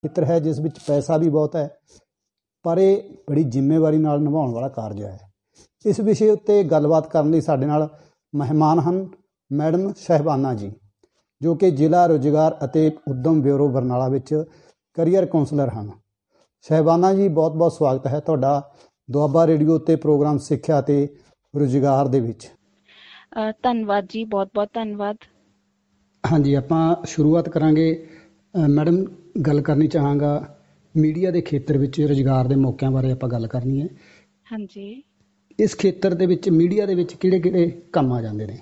ਖੇਤਰ ਹੈ ਜਿਸ ਵਿੱਚ ਪੈਸਾ ਵੀ ਬਹੁਤ ਹੈ, ਪਰ ਇਹ ਬੜੀ ਜ਼ਿੰਮੇਵਾਰੀ ਨਾਲ ਨਿਭਾਉਣ ਵਾਲਾ ਕਾਰਜ ਹੈ। ਇਸ ਵਿਸ਼ੇ ਉੱਤੇ ਗੱਲਬਾਤ ਕਰਨ ਲਈ ਸਾਡੇ ਨਾਲ ਮਹਿਮਾਨ ਹਨ ਮੈਡਮ ਸ਼ਹਿਬਾਨਾ ਜੀ, ਜੋ ਕਿ ਜ਼ਿਲ੍ਹਾ ਰੁਜ਼ਗਾਰ ਅਤੇ ਉੱਦਮ ਬਿਊਰੋ ਬਰਨਾਲਾ ਵਿੱਚ ਕਰੀਅਰ ਕਾਉਂਸਲਰ ਹਨ। ਸ਼ਹਿਬਾਨਾ ਜੀ, ਬਹੁਤ ਬਹੁਤ ਸਵਾਗਤ ਹੈ ਤੁਹਾਡਾ ਦੁਆਬਾ ਰੇਡੀਓ ਉੱਤੇ ਪ੍ਰੋਗਰਾਮ ਸਿੱਖਿਆ ਅਤੇ ਰੁਜ਼ਗਾਰ ਦੇ ਵਿੱਚ। ਧੰਨਵਾਦ ਜੀ, ਬਹੁਤ ਬਹੁਤ ਧੰਨਵਾਦ। ਹਾਂਜੀ, ਆਪਾਂ ਸ਼ੁਰੂਆਤ ਕਰਾਂਗੇ। ਮੈਡਮ, ਗੱਲ ਕਰਨੀ ਚਾਹਾਂਗਾ ਮੀਡੀਆ ਦੇ ਖੇਤਰ ਵਿੱਚ ਰੁਜ਼ਗਾਰ ਦੇ ਮੌਕਿਆਂ ਬਾਰੇ ਆਪਾਂ ਗੱਲ ਕਰਨੀ ਹੈ। ਹਾਂਜੀ, ਇਸ ਖੇਤਰ ਦੇ ਵਿੱਚ ਮੀਡੀਆ ਦੇ ਵਿੱਚ ਕਿਹੜੇ ਕਿਹੜੇ ਕੰਮ ਆ ਜਾਂਦੇ ਨੇ?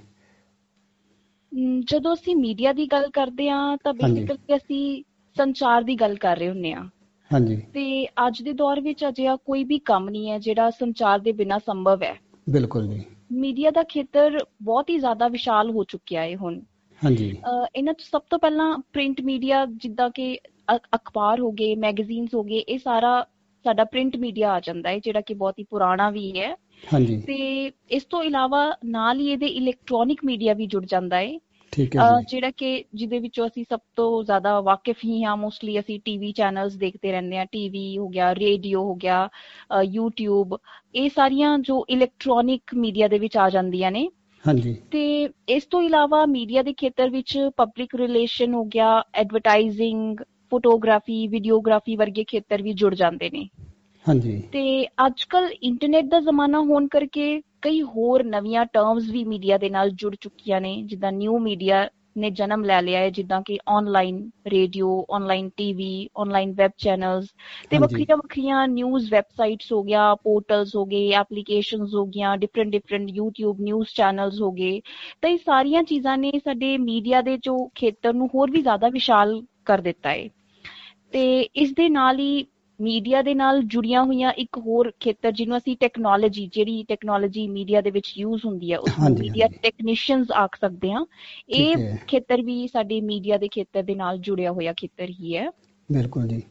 ਜਦੋਂ ਅਸੀਂ ਮੀਡੀਆ ਦੀ ਗੱਲ ਕਰਦੇ ਹਾਂ ਤਾਂ ਬੇਸਿਕਲੀ ਅਸੀਂ ਸੰਚਾਰ ਦੀ ਗੱਲ ਕਰ ਰਹੇ ਹੁੰਦੇ ਹਾਂ। ਹਾਂਜੀ, ਤੇ ਅੱਜ ਦੇ ਦੌਰ ਵਿੱਚ ਅਜਿਹਾ ਕੋਈ ਵੀ ਕੰਮ ਨਹੀਂ ਹੈ ਜਿਹੜਾ ਸੰਚਾਰ ਦੇ ਬਿਨਾਂ ਸੰਭਵ ਹੈ। ਬਿਲਕੁਲ ਜੀ। ਮੀਡੀਆ ਦਾ ਖੇਤਰ ਬਹੁਤ ਹੀ ਜ਼ਿਆਦਾ ਵਿਸ਼ਾਲ ਹੋ ਚੁੱਕਿਆ ਹੈ ਹੁਣ। ਹਾਂਜੀ, ਇਹਨਾਂ 'ਚ ਸਭ ਤੋਂ ਪਹਿਲਾਂ ਪ੍ਰਿੰਟ ਮੀਡੀਆ, ਜਿੱਦਾਂ ਕਿ ਅਖਬਾਰ ਹੋ ਗਏ, ਮੈਗਜ਼ੀਨਸ ਹੋ ਗਏ, ਇਹ ਸਾਰਾ ਸਾਡਾ ਪ੍ਰਿੰਟ ਮੀਡੀਆ ਆ ਜਾਂਦਾ ਹੈ, ਜਿਹੜਾ ਕਿ ਬਹੁਤ ਹੀ ਪੁਰਾਣਾ ਵੀ ਹੈ। ਹਾਂਜੀ, ਤੇ ਇਸ ਤੋਂ ਇਲਾਵਾ ਨਾਲ ਹੀ ਇਹਦੇ ਇਲੈਕਟ੍ਰੋਨਿਕ ਮੀਡੀਆ ਵੀ ਜੁੜ ਜਾਂਦਾ ਹੈ। ਠੀਕ ਹੈ ਜੀ। ਜਿਹੜਾ ਕਿ ਜਿਹਦੇ ਵਿੱਚੋਂ ਅਸੀਂ ਸਭ ਤੋਂ ਜ਼ਿਆਦਾ ਵਾਕਿਫ ਹੀ ਹਾਂ। ਮੋਸਟਲੀ ਅਸੀਂ ਟੀਵੀ ਚੈਨਲਸ ਦੇਖਦੇ ਰਹਿੰਦੇ ਹਾਂ। ਟੀਵੀ ਹੋ ਗਿਆ, ਰੇਡੀਓ ਹੋ ਗਿਆ, ਯੂਟਿਊਬ, ਇਹ ਸਾਰੀਆਂ ਜੋ ਇਲੈਕਟ੍ਰੋਨਿਕ ਮੀਡੀਆ ਦੇ ਵਿੱਚ ਆ ਜਾਂਦੀਆਂ ਨੇ। ਹਾਂਜੀ, ਤੇ ਇਸ ਤੋਂ ਇਲਾਵਾ ਮੀਡੀਆ ਦੇ ਖੇਤਰ ਵਿੱਚ ਪਬਲਿਕ ਰਿਲੇਸ਼ਨ ਹੋ ਗਿਆ, ਐਡਵਰਟਾਈਜ਼ਿੰਗ, ਫੋਟੋਗ੍ਰਾਫੀ, ਵੀਡੀਓਗ੍ਰਾਫੀ ਵਰਗੇ ਖੇਤਰ ਵੀ ਜੁੜ ਜਾਂਦੇ ਨੇ। ਹਾਂਜੀ, ਤੇ ਅੱਜ ਕੱਲ੍ਹ ਇੰਟਰਨੈਟ ਦਾ ਜ਼ਮਾਨਾ ਹੋਣ ਕਰਕੇ ਕਈ ਹੋਰ ਨਵੀਆਂ ਟਰਮਸ ਵੀ ਮੀਡੀਆ ਦੇ ਨਾਲ ਜੁੜ ਚੁੱਕੀਆਂ ਨੇ, ਜਿੱਦਾਂ ਨਿਊ ਮੀਡੀਆ ਨੇ ਜਨਮ ਲੈ ਲਿਆ ਹੈ, ਜਿੱਦਾਂ ਕਿ online radio, online TV, online web channels ਤੇ ਵੱਖਰੀਆਂ ਵੱਖਰੀਆਂ ਨਿਊਜ਼ ਵੈਬਸਾਈਟਸ ਹੋ ਗਿਆ, ਪੋਰਟਲਸ ਹੋ ਗਏ, ਐਪਲੀਕੇਸ਼ਨਸ ਹੋ ਗਈਆਂ, ਡਿਫਰੈਂਟ ਯੂਟਿਊਬ ਨਿਊਜ਼ ਚੈਨਲਸ ਹੋ ਗਏ। ਤਾਂ ਇਹ ਸਾਰੀਆਂ ਚੀਜ਼ਾਂ ਨੇ ਸਾਡੇ ਮੀਡੀਆ ਦੇ ਜੋ ਖੇਤਰ ਨੂੰ ਹੋਰ ਵੀ ਜ਼ਿਆਦਾ ਵਿਸ਼ਾਲ ਕਰ ਦਿੱਤਾ ਹੈ। ਤੇ ਇਸ ਦੇ ਨਾਲ ਹੀ ਮੀਡੀਆ ਦੇ ਨਾਲ ਜੁੜੀਆਂ ਹੋਈਆਂ ਇੱਕ ਹੋਰ ਖੇਤਰ, ਜਿਹਨੂੰ ਅਸੀਂ ਟੈਕਨੋਲੋਜੀ, ਜਿਹੜੀ ਟੈਕਨੋਲੋਜੀ ਮੀਡੀਆ ਦੇ ਵਿੱਚ ਯੂਜ਼ ਹੁੰਦੀ ਹੈ, ਉਸਨੂੰ ਮੀਡੀਆ ਟੈਕਨੀਸ਼ੀਅਨਸ ਆਖ ਸਕਦੇ ਹਾਂ। ਇਹ ਖੇਤਰ ਵੀ ਸਾਡੇ ਮੀਡੀਆ ਦੇ ਖੇਤਰ ਦੇ ਨਾਲ ਜੁੜਿਆ ਹੋਇਆ ਖੇਤਰ ਹੀ ਹੈ। ਬਿਲਕੁਲ ਜੀ।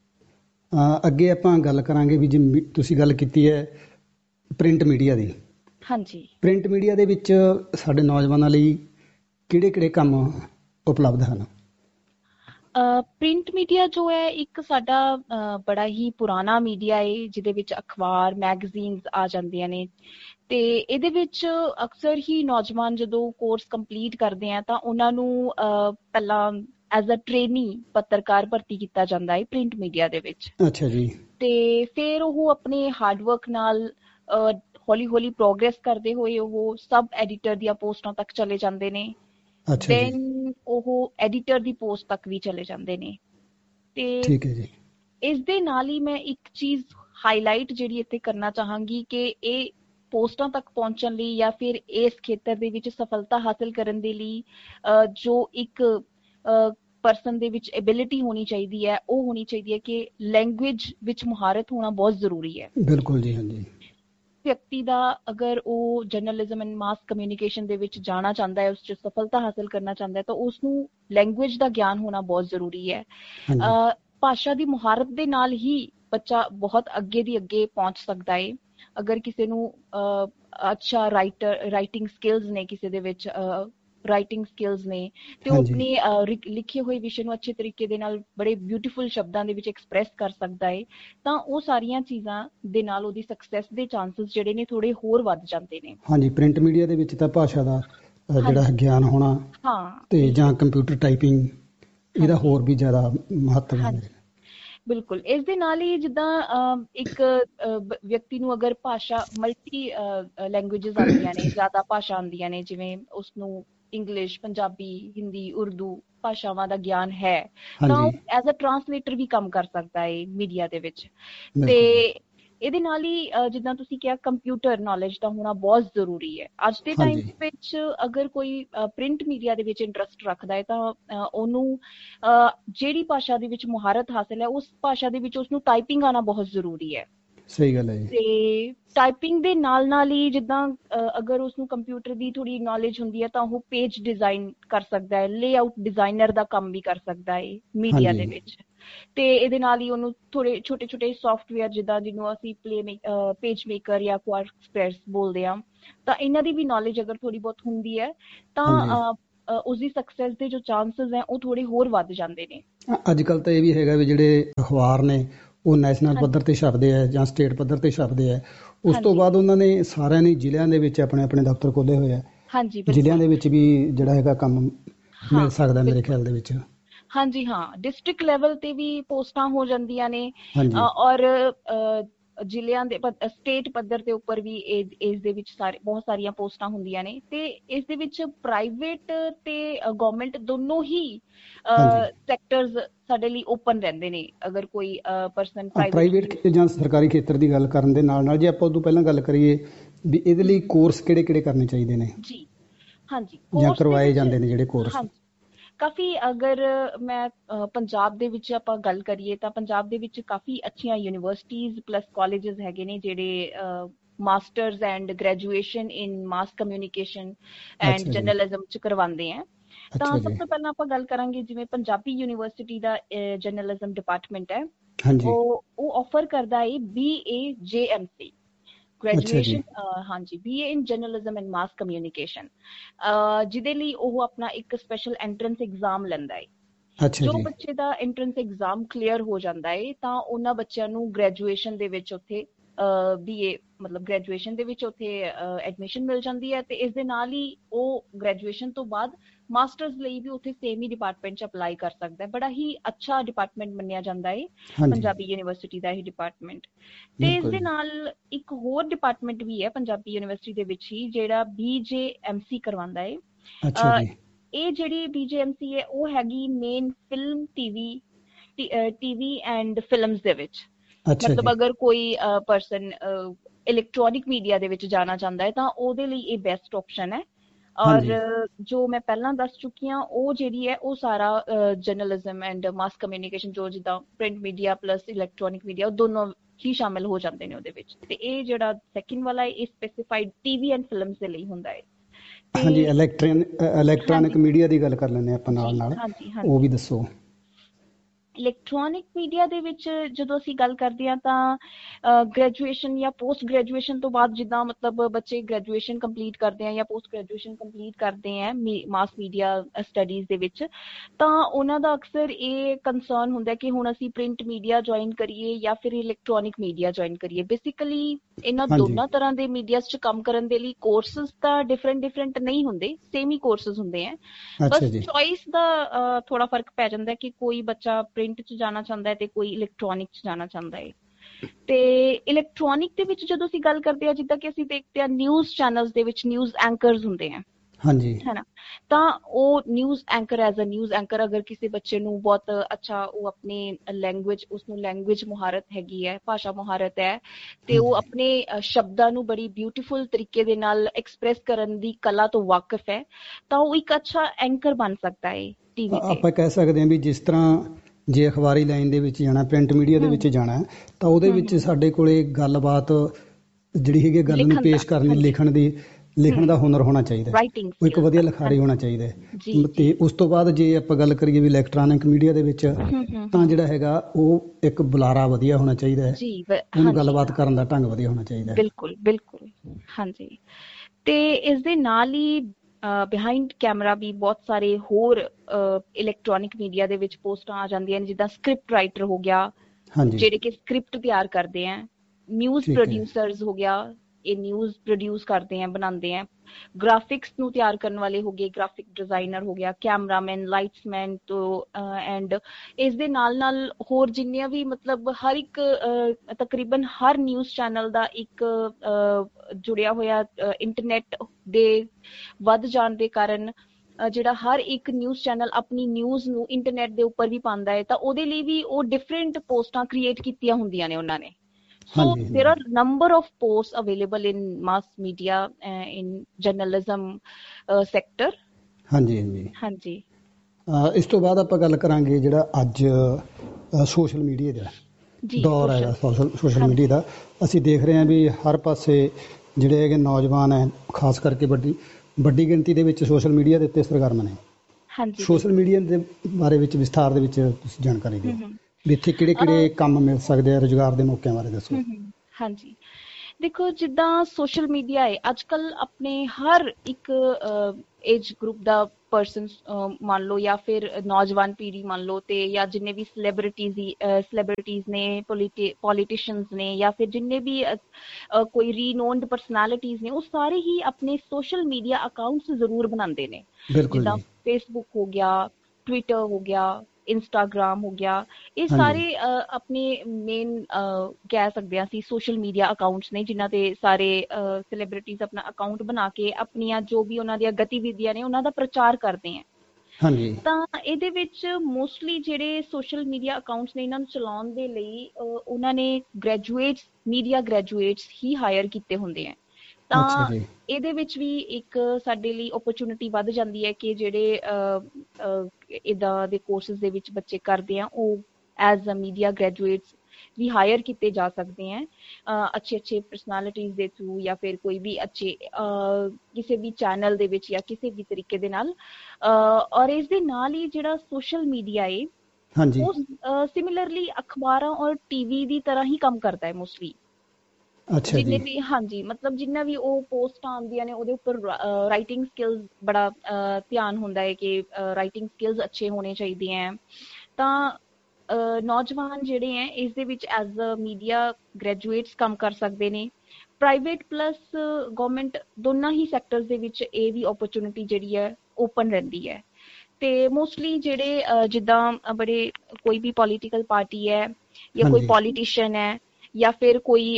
ਅੱਗੇ ਆਪਾਂ ਗੱਲ ਕਰਾਂਗੇ ਵੀ ਜੇ ਤੁਸੀਂ ਗੱਲ ਕੀਤੀ ਹੈ ਪ੍ਰਿੰਟ ਮੀਡੀਆ ਦੀ। ਹਾਂਜੀ, ਪ੍ਰਿੰਟ ਮੀਡੀਆ ਦੇ ਵਿੱਚ ਸਾਡੇ ਨੌਜਵਾਨਾਂ ਲਈ ਕਿਹੜੇ ਕਿਹੜੇ ਕੰਮ ਉਪਲਬਧ ਹਨ? ਪ੍ਰਿੰਟ ਮੀਡੀਆ ਜੋ ਹੈ ਇੱਕ ਸਾਡਾ ਬੜਾ ਹੀ ਪੁਰਾਣਾ ਮੀਡੀਆ ਹੈ, ਜਿਹਦੇ ਵਿੱਚ ਅਖਬਾਰ, ਮੈਗਜ਼ੀਨਸ ਆ ਜਾਂਦੀਆਂ ਨੇ। ਤੇ ਇਹਦੇ ਵਿੱਚ ਅਕਸਰ ਹੀ ਨੌਜਵਾਨ ਜਦੋਂ ਕੋਰਸ ਕੰਪਲੀਟ ਕਰਦੇ ਆ ਤਾਂ ਉਹਨਾਂ ਨੂੰ ਪਹਿਲਾਂ ਐਜ਼ ਅ ਟ੍ਰੇਨੀ ਪੱਤਰਕਾਰ ਭਰਤੀ ਕੀਤਾ ਜਾਂਦਾ ਹੈ ਪ੍ਰਿੰਟ ਮੀਡੀਆ ਦੇ ਵਿੱਚ। ਅੱਛਾ ਜੀ। ਤੇ ਫਿਰ ਉਹ ਆਪਣੇ ਹਾਰਡਵਰਕ ਨਾਲ ਹੌਲੀ ਹੌਲੀ ਪ੍ਰੋਗਰੈਸ ਕਰਦੇ ਹੋਏ ਉਹ ਸਬ ਐਡੀਟਰ ਦੀਆਂ ਪੋਸਟਾਂ ਤੱਕ ਚਲੇ ਜਾਂਦੇ ਨੇ। ਦੈਨ ਉਹ ਐਡੀਟਰ ਦੀ ਪੋਸਟ ਤੱਕ ਵੀ ਚਲੇ ਜਾਂਦੇ ਨੇ। ਤੇ ਠੀਕ ਹੈ ਜੀ। ਇਸ ਦੇ ਨਾਲ ਹੀ ਮੈਂ ਇੱਕ ਚੀਜ਼ ਹਾਈਲਾਈਟ ਜਿਹੜੀ ਇੱਥੇ ਕਰਨਾ ਚਾਹਾਂਗੀ ਕਿ ਇਹ ਪੋਸਟਾਂ ਤੱਕ ਪਹੁੰਚਣ ਲਈ ਜਾਂ ਫਿਰ ਇਸ ਖੇਤਰ ਦੇ ਵਿੱਚ ਸਫਲਤਾ ਹਾਸਲ ਕਰਨ ਦੇ ਲਈ ਜੋ ਇੱਕ ਪਰਸਨ ਦੇ ਵਿੱਚ ਐਬਿਲਿਟੀ ਹੋਣੀ ਚਾਹੀਦੀ ਹੈ, ਉਹ ਹੋਣੀ ਚਾਹੀਦੀ ਹੈ ਕਿ ਲੈਂਗੁਏਜ ਵਿੱਚ ਮੁਹਾਰਤ ਹੋਣਾ ਬਹੁਤ ਜ਼ਰੂਰੀ ਹੈ। ਬਿਲਕੁਲ ਜੀ। ਹਾਂਜੀ, ਵਿਅਕਤੀ ਦਾ ਅਗਰ ਉਹ ਜਰਨਲਿਜ਼ਮ ਐਂਡ ਮਾਸ ਕਮਿਊਨੀਕੇਸ਼ਨ ਦੇ ਵਿੱਚ ਜਾਣਾ ਚਾਹੁੰਦਾ ਹੈ, ਉਸ 'ਚ ਸਫਲਤਾ ਹਾਸਲ ਕਰਨਾ ਚਾਹੁੰਦਾ ਹੈ, ਤਾਂ ਉਸਨੂੰ ਲੈਂਗੁਏਜ ਦਾ ਗਿਆਨ ਹੋਣਾ ਬਹੁਤ ਜ਼ਰੂਰੀ ਹੈ। ਭਾਸ਼ਾ ਦੀ ਮੁਹਾਰਤ ਦੇ ਨਾਲ ਹੀ ਬੱਚਾ ਬਹੁਤ ਅੱਗੇ ਦੀ ਅੱਗੇ ਪਹੁੰਚ ਸਕਦਾ ਹੈ। ਅਗਰ ਕਿਸੇ ਨੂੰ ਅੱਛਾ ਰਾਈਟਿੰਗ ਸਕਿੱਲਸ ਨੇ, ਕਿਸੇ ਦੇ ਵਿੱਚ ਰਾਈਟਿੰਗ ਸਕਿੱਲਸ ਨੇ, ਤੇ ਉਹ ਆਪਣੇ ਲਿਖੇ ਹੋਏ ਵਿਸ਼ੇ ਨੂੰ ਅੱਛੇ ਤਰੀਕੇ ਦੇ ਨਾਲ ਬੜੇ ਬਿਊਟੀਫੁਲ ਸ਼ਬਦਾਂ ਦੇ ਵਿੱਚ ਐਕਸਪ੍ਰੈਸ ਕਰ ਸਕਦਾ ਹੈ, ਤਾਂ ਉਹ ਸਾਰੀਆਂ ਚੀਜ਼ਾਂ ਦੇ ਨਾਲ ਉਹਦੀ ਸਕਸੈਸ ਦੇ ਚਾਂਸਸ ਜਿਹੜੇ ਨੇ ਥੋੜੇ ਹੋਰ ਵੱਧ ਜਾਂਦੇ ਨੇ। ਹਾਂਜੀ, ਪ੍ਰਿੰਟ ਮੀਡੀਆ ਦੇ ਵਿੱਚ ਤਾਂ ਭਾਸ਼ਾ ਦਾ ਜਿਹੜਾ ਗਿਆਨ ਹੋਣਾ ਤੇ ਜਾਂ ਕੰਪਿਊਟਰ ਟਾਈਪਿੰਗ, ਇਹਦਾ ਹੋਰ ਵੀ ਜ਼ਿਆਦਾ ਮਹੱਤਵ ਹੈ। ਬਿਲਕੁਲ। ਇਸ ਦੇ ਨਾਲ ਹੀ ਜਿੱਦਾਂ ਇੱਕ ਵਿਅਕਤੀ ਨੂੰ ਅਗਰ ਭਾਸ਼ਾ ਮਲਟੀ ਲੈਂਗੁਏਜਸ ਆਉਂਦੀਆਂ ਨੇ, ਜ਼ਿਆਦਾ ਭਾਸ਼ਾ ਆਉਂਦੀਆਂ ਨੇ, ਜਿਵੇਂ ਉਸਨੂੰ ਇੰਗਲਿਸ਼, ਪੰਜਾਬੀ, ਹਿੰਦੀ, ਉਰਦੂ ਭਾਸ਼ਾਵਾਂ ਦਾ ਗਿਆਨ ਹੈ, ਤਾਂ ਉਹ ਐਜ਼ ਅ ਟਰਾਂਸਲੇਟਰ ਵੀ ਕੰਮ ਕਰ ਸਕਦਾ ਹੈ ਮੀਡੀਆ ਦੇ ਵਿੱਚ। ਤੇ ਇਹਦੇ ਨਾਲ ਹੀ ਜਿੱਦਾਂ ਤੁਸੀਂ ਕਿਹਾ, ਕੰਪਿਊਟਰ ਨੌਲੇਜ ਦਾ ਹੋਣਾ ਬਹੁਤ ਜ਼ਰੂਰੀ ਹੈ। ਅੱਜ ਦੇ ਟਾਈਮ ਵਿੱਚ ਅਗਰ ਕੋਈ ਪ੍ਰਿੰਟ ਮੀਡੀਆ ਦੇ ਵਿੱਚ ਇੰਟਰਸਟ ਰੱਖਦਾ ਹੈ ਤਾਂ ਉਹਨੂੰ ਜਿਹੜੀ ਭਾਸ਼ਾ ਦੇ ਵਿੱਚ ਮੁਹਾਰਤ ਹਾਸਲ ਹੈ, ਉਸ ਭਾਸ਼ਾ ਦੇ ਵਿੱਚ ਉਸਨੂੰ ਟਾਈਪਿੰਗ ਆਉਣਾ ਬਹੁਤ ਜ਼ਰੂਰੀ ਹੈ। ਸਹੀ ਗੱਲ ਹੈ ਜੀ। ਤੇ ਟਾਈਪਿੰਗ ਦੇ ਨਾਲ ਹੀ ਜਿੱਦਾਂ ਅਗਰ ਉਸਨੂੰ ਕੰਪਿਊਟਰ ਦੀ ਥੋੜੀ ਨੌਲੇਜ ਹੁੰਦੀ ਹੈ ਤਾਂ ਉਹ ਪੇਜ ਡਿਜ਼ਾਈਨ ਕਰ ਸਕਦਾ ਹੈ, ਲੇਆਊਟ ਡਿਜ਼ਾਈਨਰ ਦਾ ਕੰਮ ਵੀ ਕਰ ਸਕਦਾ ਹੈ ਮੀਡੀਆ ਦੇ ਵਿੱਚ। ਤੇ ਇਹਦੇ ਨਾਲ ਹੀ ਉਹਨੂੰ ਥੋੜੇ ਛੋਟੇ ਛੋਟੇ ਸੌਫਟਵੇਅਰ, ਜਿੱਦਾਂ ਜਿਹਨੂੰ ਅਸੀਂ ਪੇਜ ਮੇਕਰ ਜਾਂ ਕੁਆਰਕ ਐਕਸਪ੍ਰੈਸ ਬੋਲਦੇ ਹਾਂ, ਤਾਂ ਇਹਨਾਂ ਦੀ ਵੀ ਨੌਲੇਜ ਅਗਰ ਥੋੜੀ ਬਹੁਤ ਹੁੰਦੀ ਹੈ ਤਾਂ ਉਸਦੀ ਸਕਸੈਸ ਦੇ ਜੋ ਚਾਂਸਸ ਹੈ ਉਹ ਥੋੜੇ ਹੋਰ ਵੱਧ ਜਾਂਦੇ ਨੇ। ਅੱਜ ਕੱਲ੍ਹ ਤਾਂ ਇਹ ਵੀ ਹੈਗਾ ਵੀ ਜਿਹੜੇ ਅਖਬਾਰ ਨੇ ਉਹ ਨੈਸ਼ਨਲ ਹਾਂਜੀ ਪੱਧਰ ਤੇ ਛਪਦੇ ਆ ਜਾਂ ਸਟੇਟ ਪੱਧਰ ਤੇ ਛਪਦੇ ਆ। ਉਸ ਤੋਂ ਹਾਂਜੀ ਬਾਅਦ ਉਹਨਾਂ ਨੇ ਸਾਰਿਆਂ ਨੇ ਜ਼ਿਲ੍ਹਿਆਂ ਦੇ ਵਿੱਚ ਆਪਣੇ ਆਪਣੇ ਦਫ਼ਤਰ ਖੋਲ੍ਹੇ ਹੋਏ ਆ। ਹਾਂਜੀ ਜ਼ਿਲ੍ਹਿਆਂ ਬਿਲਕੁਲ ਦੇ ਵਿੱਚ ਵੀ ਜਿਹੜਾ ਹੈਗਾ ਕੰਮ ਮਿਲ ਹਾਂ ਸਕਦਾ ਮੇਰੇ ਬਿਲਕੁਲ ਖਿਆਲ ਦੇ ਵਿੱਚ। ਹਾਂਜੀ ਹਾਂ ਡਿਸਟ੍ਰਿਕਟ ਲੈਵਲ ਤੇ ਵੀ ਪੋਸਟਾਂ ਹੋ ਜਾਂਦੀਆਂ ਨੇ ਹਾਂਜੀ ਔਰ ਜ਼ਿਲ੍ਹਿਆਂ ਦੇ ਸਟੇਟ ਪੱਧਰ ਦੇ ਉੱਪਰ ਵੀ ਇਸ ਦੇ ਵਿੱਚ ਬਹੁਤ ਸਾਰੀਆਂ ਪੋਸਟਾਂ ਹੁੰਦੀਆਂ ਨੇ ਤੇ ਇਸ ਦੇ ਵਿੱਚ ਪ੍ਰਾਈਵੇਟ ਤੇ ਗਵਰਨਮੈਂਟ ਦੋਨੋਂ ਹੀ ਹਾਂਜੀ ਸੈਕਟਰਸ ਸਾਡੇ ਲਈ ਓਪਨ ਰਹਿੰਦੇ ਨੇ ਅਗਰ ਕੋਈ ਪਰਸਨ ਪ੍ਰਾਈਵੇਟ ਪ੍ਰਾਈਵੇਟਲੀ। ਜਾਂ ਸਰਕਾਰੀ ਖੇਤਰ ਦੀ ਗੱਲ ਕਰਨ ਦੇ ਨਾਲ ਨਾਲ ਜੇ ਆਪਾਂ ਉਦੋਂ ਪਹਿਲਾਂ ਗੱਲ ਕਰੀਏ ਵੀ ਇਹਦੇ ਲਈ ਕੋਰਸ ਕਿਹੜੇ ਕਿਹੜੇ ਕਰਨੇ ਚਾਹੀਦੇ ਨੇ ਜੀ ਹਾਂਜੀ ਜਾਂ ਕੋਰਸ ਦੇ ਕਰਵਾਏ ਵਿੱਚ ਜਾਂਦੇ ਨੇ ਜਿਹੜੇ ਕੋਰਸ। ਹਾਂਜੀ ਕਾਫੀ ਅਗਰ ਮੈਂ ਪੰਜਾਬ ਦੇ ਵਿੱਚ ਆਪਾਂ ਗੱਲ ਕਰੀਏ ਤਾਂ ਪੰਜਾਬ ਦੇ ਵਿੱਚ ਕਾਫੀ ਅੱਛੀਆਂ ਯੂਨੀਵਰਸਿਟੀਜ਼ ਪਲੱਸ ਕਾਲਜਸ ਹੈਗੇ ਨੇ ਜਿਹੜੇ masters and graduation in mass communication and ਅੱਛਾ ਜੀ ਜਰਨਲਿਜ਼ਮ ਚ ਕਰਵਾਉਂਦੇ ਆ। ਤਾਂ ਅੱਛਾ ਸਭ ਜੀ ਤੋਂ ਪਹਿਲਾਂ ਆਪਾਂ ਗੱਲ ਕਰਾਂਗੇ ਜਿਵੇਂ ਪੰਜਾਬੀ ਯੂਨੀਵਰਸਿਟੀ ਦਾ ਜਰਨਲਿਜ਼ਮ ਡਿਪਾਰਟਮੈਂਟ ਹੈ ਹਾਂਜੀ ਉਹ ਆਫਰ ਕਰਦਾ ਹੈ BA JMC ਅੱਛਾ ਜੀ ਗ੍ਰੈਜੂਏਸ਼ਨ। ਹਾਂਜੀ BA in journalism and mass communication ਜਿਹਦੇ ਲਈ ਉਹ ਆਪਣਾ ਇੱਕ ਸਪੈਸ਼ਲ ਐਂਟਰੈਂਸ ਐਗਜ਼ਾਮ ਲੈਂਦਾ ਹੈ। ਅੱਛਾ ਜੋ ਜੀ ਬੱਚੇ ਦਾ ਐਂਟਰੈਂਸ ਐਗਜ਼ਾਮ ਕਲੀਅਰ ਹੋ ਜਾਂਦਾ ਹੈ ਤਾਂ ਉਹਨਾਂ ਬੱਚਿਆਂ ਨੂੰ ਗ੍ਰੈਜੂਏਸ਼ਨ ਦੇ ਵਿੱਚ ਉੱਥੇ BA ਮਤਲਬ ਗ੍ਰੈਜੂਏਸ਼ਨ ਦੇ ਵਿੱਚ ਉੱਥੇ ਐਡਮਿਸ਼ਨ ਮਿਲ ਜਾਂਦੀ ਹੈ ਤੇ ਇਸ ਦੇ ਨਾਲ ਹੀ ਉਹ ਗ੍ਰੈਜੂਏਸ਼ਨ ਤੋਂ ਬਾਅਦ ਮਾਸਟਰਸ ਲਈ ਵੀ ਉੱਥੇ ਸੇਮ ਹੀ ਡਿਪਾਰਟਮੈਂਟ 'ਚ ਅਪਲਾਈ ਕਰ ਸਕਦਾ ਹੈ। ਬੜਾ ਹੀ ਅੱਛਾ ਡਿਪਾਰਟਮੈਂਟ ਮੰਨਿਆ ਜਾਂਦਾ ਹੈ ਹਾਂਜੀ ਪੰਜਾਬੀ ਯੂਨੀਵਰਸਿਟੀ ਦਾ ਇਹ ਡਿਪਾਰਟਮੈਂਟ। ਤੇ ਇਸ ਬਿਲਕੁਲ ਦੇ ਜੀ ਨਾਲ ਇੱਕ ਹੋਰ ਡਿਪਾਰਟਮੈਂਟ ਵੀ ਹੈ ਪੰਜਾਬੀ ਯੂਨੀਵਰਸਿਟੀ ਦੇ ਵਿੱਚ ਹੀ ਜਿਹੜਾ BJMC ਕਰਵਾਉਂਦਾ ਹੈ। ਅੱਛਾ ਜੀ ਇਹ ਜਿਹੜੀ BJMC ਹੈ ਉਹ ਹੈਗੀ main film TV and films ਦੇ ਵਿੱਚ। ਅੱਛਾ ਮਤਲਬ ਜੀ ਅਗਰ ਕੋਈ ਪਰਸਨ ਇਲੈਕਟ੍ਰੋਨਿਕ ਮੀਡੀਆ ਦੇ ਵਿੱਚ ਜਾਣਾ ਚਾਹੁੰਦਾ ਹੈ ਤਾਂ ਉਹਦੇ ਲਈ ਇਹ ਬੈਸਟ ਆਪਸ਼ਨ ਹੈ। ਔਰ ਹਾਂਜੀ ਜੋ ਮੈਂ ਪਹਿਲਾਂ ਦੱਸ ਚੁੱਕੀ ਹਾਂ ਉਹ ਜਿਹੜੀ ਹੈ ਉਹ ਸਾਰਾ ਜਰਨਲਿਜ਼ਮ ਐਂਡ ਮਾਸ ਕਮਿਊਨੀਕੇਸ਼ਨ ਜੋ ਜਿੱਦਾਂ print media plus electronic media ਉਹ ਦੋਨੋਂ ਹੀ ਸ਼ਾਮਿਲ ਹੋ ਜਾਂਦੇ ਨੇ ਉਹਦੇ ਵਿੱਚ। ਤੇ ਇਹ ਜਿਹੜਾ ਸੈਕਿੰਡ ਵਾਲਾ ਹੈ ਇਹ ਸਪੈਸੀਫਾਈਡ ਟੀਵੀ ਐਂਡ ਫਿਲਮਸ ਦੇ ਲਈ ਹੁੰਦਾ ਹੈ। ਹਾਂਜੀ ਤੇ ਇਲੈਕਟ੍ਰੋਨਿਕ ਹਾਂਜੀ ਮੀਡੀਆ ਦੀ ਗੱਲ ਕਰ ਲੈਂਦੇ ਆਪਾਂ ਨਾਲ ਜੀ ਨਾਲ ਹਾਂਜੀ ਉਹ ਵੀ ਹਾਂਜੀ ਦੱਸੋ। ਇਲੈਕਟ੍ਰੋਨਿਕ ਮੀਡੀਆ ਦੇ ਵਿੱਚ ਜਦੋਂ ਅਸੀਂ ਗੱਲ ਕਰਦੇ ਹਾਂ ਤਾਂ ਗ੍ਰੈਜੂਏਸ਼ਨ ਜਾਂ ਪੋਸਟ ਗ੍ਰੈਜੂਏਸ਼ਨ ਤੋਂ ਬਾਅਦ ਜਿੱਦਾਂ ਮਤਲਬ ਬੱਚੇ ਗ੍ਰੈਜੂਏਸ਼ਨ ਕੰਪਲੀਟ ਕਰਦੇ ਆ ਜਾਂ ਪੋਸਟ ਗ੍ਰੈਜੂਏਸ਼ਨ ਕੰਪਲੀਟ ਕਰਦੇ ਆ ਮਾਸ ਮੀਡੀਆ ਸਟੱਡੀਜ਼ ਦੇ ਵਿੱਚ ਤਾਂ ਉਹਨਾਂ ਦਾ ਅਕਸਰ ਇਹ ਕੰਸਰਨ ਹੁੰਦਾ ਕਿ ਹੁਣ ਅਸੀਂ ਪ੍ਰਿੰਟ ਮੀਡੀਆ ਜੁਆਇਨ ਕਰੀਏ ਜਾਂ ਫਿਰ ਇਲੈਕਟ੍ਰੋਨਿਕ ਮੀਡੀਆ ਜੁਆਇਨ ਕਰੀਏ। ਬੇਸਿਕਲੀ ਇਹਨਾਂ ਹਾਂਜੀ ਦੋਨਾਂ ਤਰ੍ਹਾਂ ਦੇ ਮੀਡੀਆਸ 'ਚ ਕੰਮ ਕਰਨ ਦੇ ਲਈ ਕੋਰਸਸ ਤਾਂ ਡਿਫਰੈਂਟ ਨਹੀਂ ਹੁੰਦੇ ਸੇਮ ਹੀ ਕੋਰਸਸ ਹੁੰਦੇ ਆ। ਅੱਛਾ ਬਸ ਜੀ ਚੋਇਸ ਦਾ ਥੋੜਾ ਫਰਕ ਪੈ ਜਾਂਦਾ ਕਿ ਕੋਈ ਬੱਚਾ ਪ੍ਰਿੰਟ 'ਚ ਜਾਣਾ ਚਾਹੁੰਦਾ ਹੈ ਤੇ ਕੋਈ ਇਲੈਕਟ੍ਰੋਨਿਕ 'ਚ ਜਾਣਾ ਚਾਹੁੰਦਾ ਹੈ। ਤੇ ਇਲੈਕਟ੍ਰੋਨਿਕ ਦੇ ਵਿੱਚ ਜਦੋਂ ਅਸੀਂ ਗੱਲ ਕਰਦੇ ਹਾਂ ਜਿੱਦਾਂ ਕਿ ਅਸੀਂ ਦੇਖਦੇ ਹਾਂ ਨਿਊਜ਼ ਚੈਨਲਸ ਦੇ ਵਿੱਚ ਨਿਊਜ਼ ਐਂਕਰਸ ਹੁੰਦੇ ਆ ਹਾਂਜੀ ਹੈ ਨਾ। ਤਾਂ ਉਹ news anchor as a news anchor ਅਗਰ ਕਿਸੇ ਬੱਚੇ ਨੂੰ ਬਹੁਤ ਅੱਛਾ ਉਹ ਆਪਣੀ ਲੈਂਗੁਏਜ ਉਸਨੂੰ ਲੈਂਗੁਏਜ ਮੁਹਾਰਤ ਹੈਗੀ ਹੈ ਭਾਸ਼ਾ ਮੁਹਾਰਤ ਹੈ ਤੇ ਉਹ ਹਾਂਜੀ ਆਪਣੇ ਸ਼ਬਦਾਂ ਨੂੰ ਬੜੀ ਬਿਊਟੀਫੁਲ ਤਰੀਕੇ ਦੇ ਨਾਲ ਐਕਸਪ੍ਰੈਸ ਕਰਨ ਦੀ ਕਲਾ ਤੋਂ ਵਾਕਿਫ ਹੈ ਤਾਂ ਉਹ ਇੱਕ ਅੱਛਾ ਐਂਕਰ ਬਣ ਸਕਦਾ ਹੈ ਟੀਵੀ ਤੇ। ਆਪਾਂ ਕਹਿ ਸਕਦੇ ਹਾਂ ਵੀ ਜਿਸ ਤਰ੍ਹਾਂ ਜੇ ਅਖਬਾਰੀ ਲਾਈਨ ਦੇ ਵਿੱਚ ਜਾਣਾ ਪ੍ਰਿੰਟ ਮੀਡੀਆ ਦੇ ਵਿੱਚ ਜਾਣਾ ਤਾਂ ਉਹਦੇ ਵਿੱਚ ਸਾਡੇ ਕੋਲੇ ਗੱਲਬਾਤ ਜਿਹੜੀ ਹੈਗੀ ਗੱਲ ਨੂੰ ਲਿਖਣ ਦਾ ਪੇਸ਼ ਕਰਨ ਦੀ ਹਾਂਜੀ ਲਿਖਣ ਦਾ ਹੁਨਰ ਹੋਣਾ ਚਾਹੀਦਾ ਹੈ। ਰਾਈਟਿੰਗ ਉਹ ਇੱਕ ਸਕਿੱਲਸ ਵਧੀਆ ਦਾ ਲਿਖਾਰੀ ਹਾਂਜੀ ਹੋਣਾ ਚਾਹੀਦਾ ਜੀ ਹੈ। ਜੀ ਤੇ ਉਸ ਤੋਂ ਬਾਅਦ ਜੇ ਆਪਾਂ ਗੱਲ ਕਰੀਏ ਵੀ ਇਲੈਕਟ੍ਰੋਨਿਕ ਮੀਡੀਆ ਦੇ ਵਿੱਚ ਤਾਂ ਜਿਹੜਾ ਹੈਗਾ ਉਹ ਇੱਕ ਬੁਲਾਰਾ ਵਧੀਆ ਹੋਣਾ ਚਾਹੀਦਾ ਹੈ। ਜੀ ਉਹਨੂੰ ਹਾਂਜੀ ਗੱਲਬਾਤ ਹਾਂ ਕਰਨ ਦਾ ਢੰਗ ਵਧੀਆ ਹੋਣਾ ਚਾਹੀਦਾ ਹੈ। ਬਿਲਕੁਲ ਬਿਲਕੁਲ ਹਾਂਜੀ। ਤੇ ਇਸ ਦੇ ਨਾਲ ਹੀ ਬਿਹਾਈਂਡ ਕੈਮਰਾ ਵੀ ਬਹੁਤ ਸਾਰੇ ਹੋਰ ਇਲੈਕਟ੍ਰੋਨਿਕ ਮੀਡੀਆ ਦੇ ਵਿੱਚ ਪੋਸਟਾਂ ਆ ਜਾਂਦੀਆਂ ਨੇ ਜਿੱਦਾਂ ਸਕ੍ਰਿਪਟ ਰਾਈਟਰ ਹੋ ਗਿਆ ਹਾਂਜੀ ਜਿਹੜੇ ਕਿ ਸਕ੍ਰਿਪਟ ਤਿਆਰ ਕਰਦੇ ਆ। ਨਿਊਜ਼ ਠੀਕ ਹੈ ਪ੍ਰੋਡਿਊਸਰਸ ਹੋ ਗਿਆ ਇਹ ਨਿਊਜ਼ ਪ੍ਰੋਡਿਊਸ ਕਰਦੇ ਆ ਬਣਾਉਂਦੇ ਆ। ਗ੍ਰਾਫਿਕਸ ਨੂੰ ਤਿਆਰ ਕਰਨ ਵਾਲੇ ਹੋ ਗਏ ਗ੍ਰਾਫਿਕ ਡਿਜ਼ਾਈਨਰ ਹੋ ਗਿਆ ਕੈਮਰਾਮੈਨ ਲਾਈਟਸਮੈਨ ਤੋਂ ਐਂਡ ਇਸ ਦੇ ਨਾਲ ਨਾਲ ਹੋਰ ਜਿੰਨੀਆਂ ਵੀ ਮਤਲਬ ਹਰ ਇੱਕ ਤਕਰੀਬਨ ਹਰ ਨਿਊਜ਼ ਚੈਨਲ ਦਾ ਇੱਕ ਜੁੜਿਆ ਹੋਇਆ ਇੰਟਰਨੈਟ ਦੇ ਵੱਧ ਜਾਣ ਦੇ ਕਾਰਨ ਜਿਹੜਾ ਹਰ ਇੱਕ ਨਿਊਜ਼ ਚੈਨਲ ਆਪਣੀ ਨਿਊਜ਼ ਨੂੰ ਇੰਟਰਨੈਟ ਦੇ ਉੱਪਰ ਵੀ ਪਾਉਂਦਾ ਹੈ ਤਾਂ ਉਹਦੇ ਲਈ ਵੀ ਉਹ ਡਿਫਰੈਂਟ ਪੋਸਟਾਂ ਕ੍ਰੀਏਟ ਕੀਤੀਆਂ ਹੁੰਦੀਆਂ ਨੇ ਉਹਨਾਂ ਨੇ। So ਹਾਂਜੀ there ਹਾਂਜੀ are number of posts available in mass media in journalism sector. ਹਾਂਜੀ ਹਾਂਜੀ ਹਾਂਜੀ ਇਸ ਤੋਂ ਬਾਅਦ ਆਪਾਂ ਗੱਲ ਕਰਾਂਗੇ ਜਿਹੜਾ ਅੱਜ ਸੋਸ਼ਲ ਮੀਡੀਆ ਦਾ ਜੀ ਦੌਰ ਹੈਗਾ ਸੋਸ਼ਲ ਮੀਡੀਆ ਹਾਂਜੀ ਦਾ। ਅਸੀਂ ਦੇਖ ਰਹੇ ਹਾਂ ਵੀ ਹਰ ਪਾਸੇ ਜਿਹੜੇ ਹੈਗੇ ਨੌਜਵਾਨ ਹੈ ਖਾਸ ਕਰਕੇ ਵੱਡੀ ਗਿਣਤੀ ਦੇ ਵਿੱਚ ਸੋਸ਼ਲ ਮੀਡੀਆ ਦੇ ਉੱਤੇ ਸਰਗਰਮ ਨੇ। ਹਾਂਜੀ ਸੋਸ਼ਲ ਬਿਲਕੁਲ ਮੀਡੀਆ ਦੇ ਬਾਰੇ ਵਿੱਚ ਵਿਸਥਾਰ ਦੇ ਵਿੱਚ ਤੁਸੀਂ ਜਾਣਕਾਰੀ ਦਿਓ ਹਮ ਵੀ ਇੱਥੇ ਕਿਹੜੇ ਅਹ ਕਿਹੜੇ ਕੰਮ ਮਿਲ ਸਕਦੇ ਆ ਰੁਜ਼ਗਾਰ ਦੇ ਮੌਕਿਆਂ ਬਾਰੇ ਦੱਸੋ। ਹਾਂਜੀ ਦੇਖੋ ਜਿੱਦਾਂ ਸੋਸ਼ਲ ਮੀਡੀਆ ਹੈ ਅੱਜ ਕੱਲ ਆਪਣੇ ਹਰ ਇੱਕ ਏਜ ਗਰੁੱਪ ਦਾ ਪਰਸਨਸ ਮੰਨ ਲਓ ਜਾਂ ਫਿਰ ਨੌਜਵਾਨ ਪੀੜ੍ਹੀ ਮੰਨ ਲਓ ਤੇ ਜਾਂ ਜਿੰਨੇ ਵੀ ਸੈਲੀਬ੍ਰਿਟੀਜ਼ ਨੇ ਪੋਲੀਟੀਸ਼ੀਅਨਸ ਨੇ ਜਾਂ ਫਿਰ ਜਿੰਨੇ ਵੀ ਕੋਈ ਰੀਨੋਨਡ ਪਰਸਨੈਲਿਟੀਜ਼ ਨੇ ਉਹ ਸਾਰੇ ਹੀ ਆਪਣੇ ਸੋਸ਼ਲ ਮੀਡੀਆ ਅਕਾਊਂਟਸ ਜ਼ਰੂਰ ਬਣਾਉਂਦੇ ਨੇ ਬਿਲਕੁਲ ਜਿੱਦਾਂ ਜੀ। ਫੇਸਬੁੱਕ ਹੋ ਗਿਆ, ਟਵਿੱਟਰ ਹੋ ਗਿਆ, ਇੰਸਟਾਗ੍ਰਾਮ ਹੋ ਗਿਆ। ਇਹ ਹਾਂਜੀ ਸਾਰੇ ਆਪਣੇ ਮੇਨ ਕਹਿ ਸਕਦੇ ਹਾਂ ਅਸੀਂ ਸੋਸ਼ਲ ਮੀਡੀਆ ਅਕਾਊਂਟਸ ਨੇ ਜਿਨ੍ਹਾਂ ਤੇ ਸਾਰੇ ਸੈਲੀਬ੍ਰਿਟੀਜ਼ ਆਪਣਾ ਅਕਾਊਂਟ ਬਣਾ ਕੇ ਆਪਣੀਆਂ ਜੋ ਵੀ ਉਹਨਾਂ ਦੀਆਂ ਗਤੀਵਿਧੀਆਂ ਨੇ ਉਹਨਾਂ ਦਾ ਪ੍ਰਚਾਰ ਕਰਦੇ ਹੈ। ਹਾਂਜੀ ਤਾਂ ਇਹਦੇ ਵਿੱਚ ਮੋਸਟਲੀ ਜਿਹੜੇ ਸੋਸ਼ਲ ਮੀਡੀਆ ਅਕਾਊਂਟਸ ਨੇ ਇਹਨਾਂ ਨੂੰ ਚਲਾਉਣ ਦੇ ਲਈ ਉਹਨਾਂ ਨੇ ਮੀਡੀਆ ਗ੍ਰੈਜੂਏਟਸ ਹੀ ਹਾਇਰ ਕੀਤੇ ਹੁੰਦੇ ਹੈ। ਅੱਛਾ ਤਾਂ ਜੀ। ਇਹਦੇ ਵਿੱਚ ਵੀ ਇੱਕ ਸਾਡੇ ਲਈ ਓਪਰਚੁਨਿਟੀ ਵੱਧ ਜਾਂਦੀ ਹੈ ਕਿ ਜਿਹੜੇ ਇੱਦਾਂ ਦੇ ਕੋਰਸਿਸ ਦੇ ਵਿੱਚ ਬੱਚੇ ਕਰਦੇ ਆ ਉਹ as a media graduates we hire ਕੀਤੇ ਜਾ ਸਕਦੇ ਹੈ ਅੱਛੇ ਅੱਛੇ ਪਰਸਨੈਲਿਟੀਜ਼ ਦੇ ਥਰੂ ਜਾਂ ਫਿਰ ਕੋਈ ਵੀ ਅੱਛੇ ਕਿਸੇ ਵੀ ਚੈਨਲ ਦੇ ਵਿੱਚ ਜਾਂ ਕਿਸੇ ਵੀ ਤਰੀਕੇ ਦੇ ਨਾਲ। ਔਰ ਇਸ ਦੇ ਨਾਲ ਹੀ ਜਿਹੜਾ ਸੋਸ਼ਲ ਮੀਡੀਆ ਹੈ ਹਾਂਜੀ ਉਹ ਸਿਮਿਲਰਲੀ ਅਖਬਾਰਾਂ ਔਰ ਟੀਵੀ ਦੀ ਤਰ੍ਹਾਂ ਹੀ ਕੰਮ ਕਰਦਾ ਹੈ ਮੋਸਟਲੀ। ਅੱਛਾ ਜਿੰਨੇ ਜੀ। ਵੀ ਹਾਂਜੀ ਮਤਲਬ ਜਿੰਨਾ ਵੀ ਉਹ ਪੋਸਟਾਂ ਆਉਂਦੀਆਂ ਨੇ ਉਹਦੇ ਉੱਪਰ ਰਾਈਟਿੰਗ ਸਕਿੱਲਸ ਬੜਾ ਧਿਆਨ ਹੁੰਦਾ ਹੈ ਕਿ ਰਾਈਟਿੰਗ ਸਕਿੱਲਸ ਅੱਛੇ ਹੋਣੇ ਚਾਹੀਦੇ ਹੈ। ਤਾਂ ਨੌਜਵਾਨ ਜਿਹੜੇ ਹੈ ਇਸ ਦੇ ਵਿੱਚ ਐਜ਼ ਅ ਮੀਡੀਆ ਗ੍ਰੈਜੂਏਟਸ ਕੰਮ ਕਰ ਸਕਦੇ ਨੇ। ਪ੍ਰਾਈਵੇਟ ਪਲੱਸ ਗਵਰਨਮੈਂਟ ਦੋਨਾਂ ਹੀ ਸੈਕਟਰਸ ਦੇ ਵਿੱਚ ਇਹ ਵੀ ਓਪਰਚੁਨਿਟੀ ਜਿਹੜੀ ਹੈ ਓਪਨ ਰਹਿੰਦੀ ਹੈ। ਤੇ ਮੋਸਟਲੀ ਜਿਹੜੇ ਜਿੱਦਾਂ ਬੜੇ ਕੋਈ ਵੀ ਪੋਲੀਟੀਕਲ ਪਾਰਟੀ ਹੈ ਜਾਂ ਕੋਈ ਹਾਂਜੀ ਪੋਲੀਟੀਸ਼ੀਅਨ ਹੈ ਜਾਂ ਫਿਰ ਕੋਈ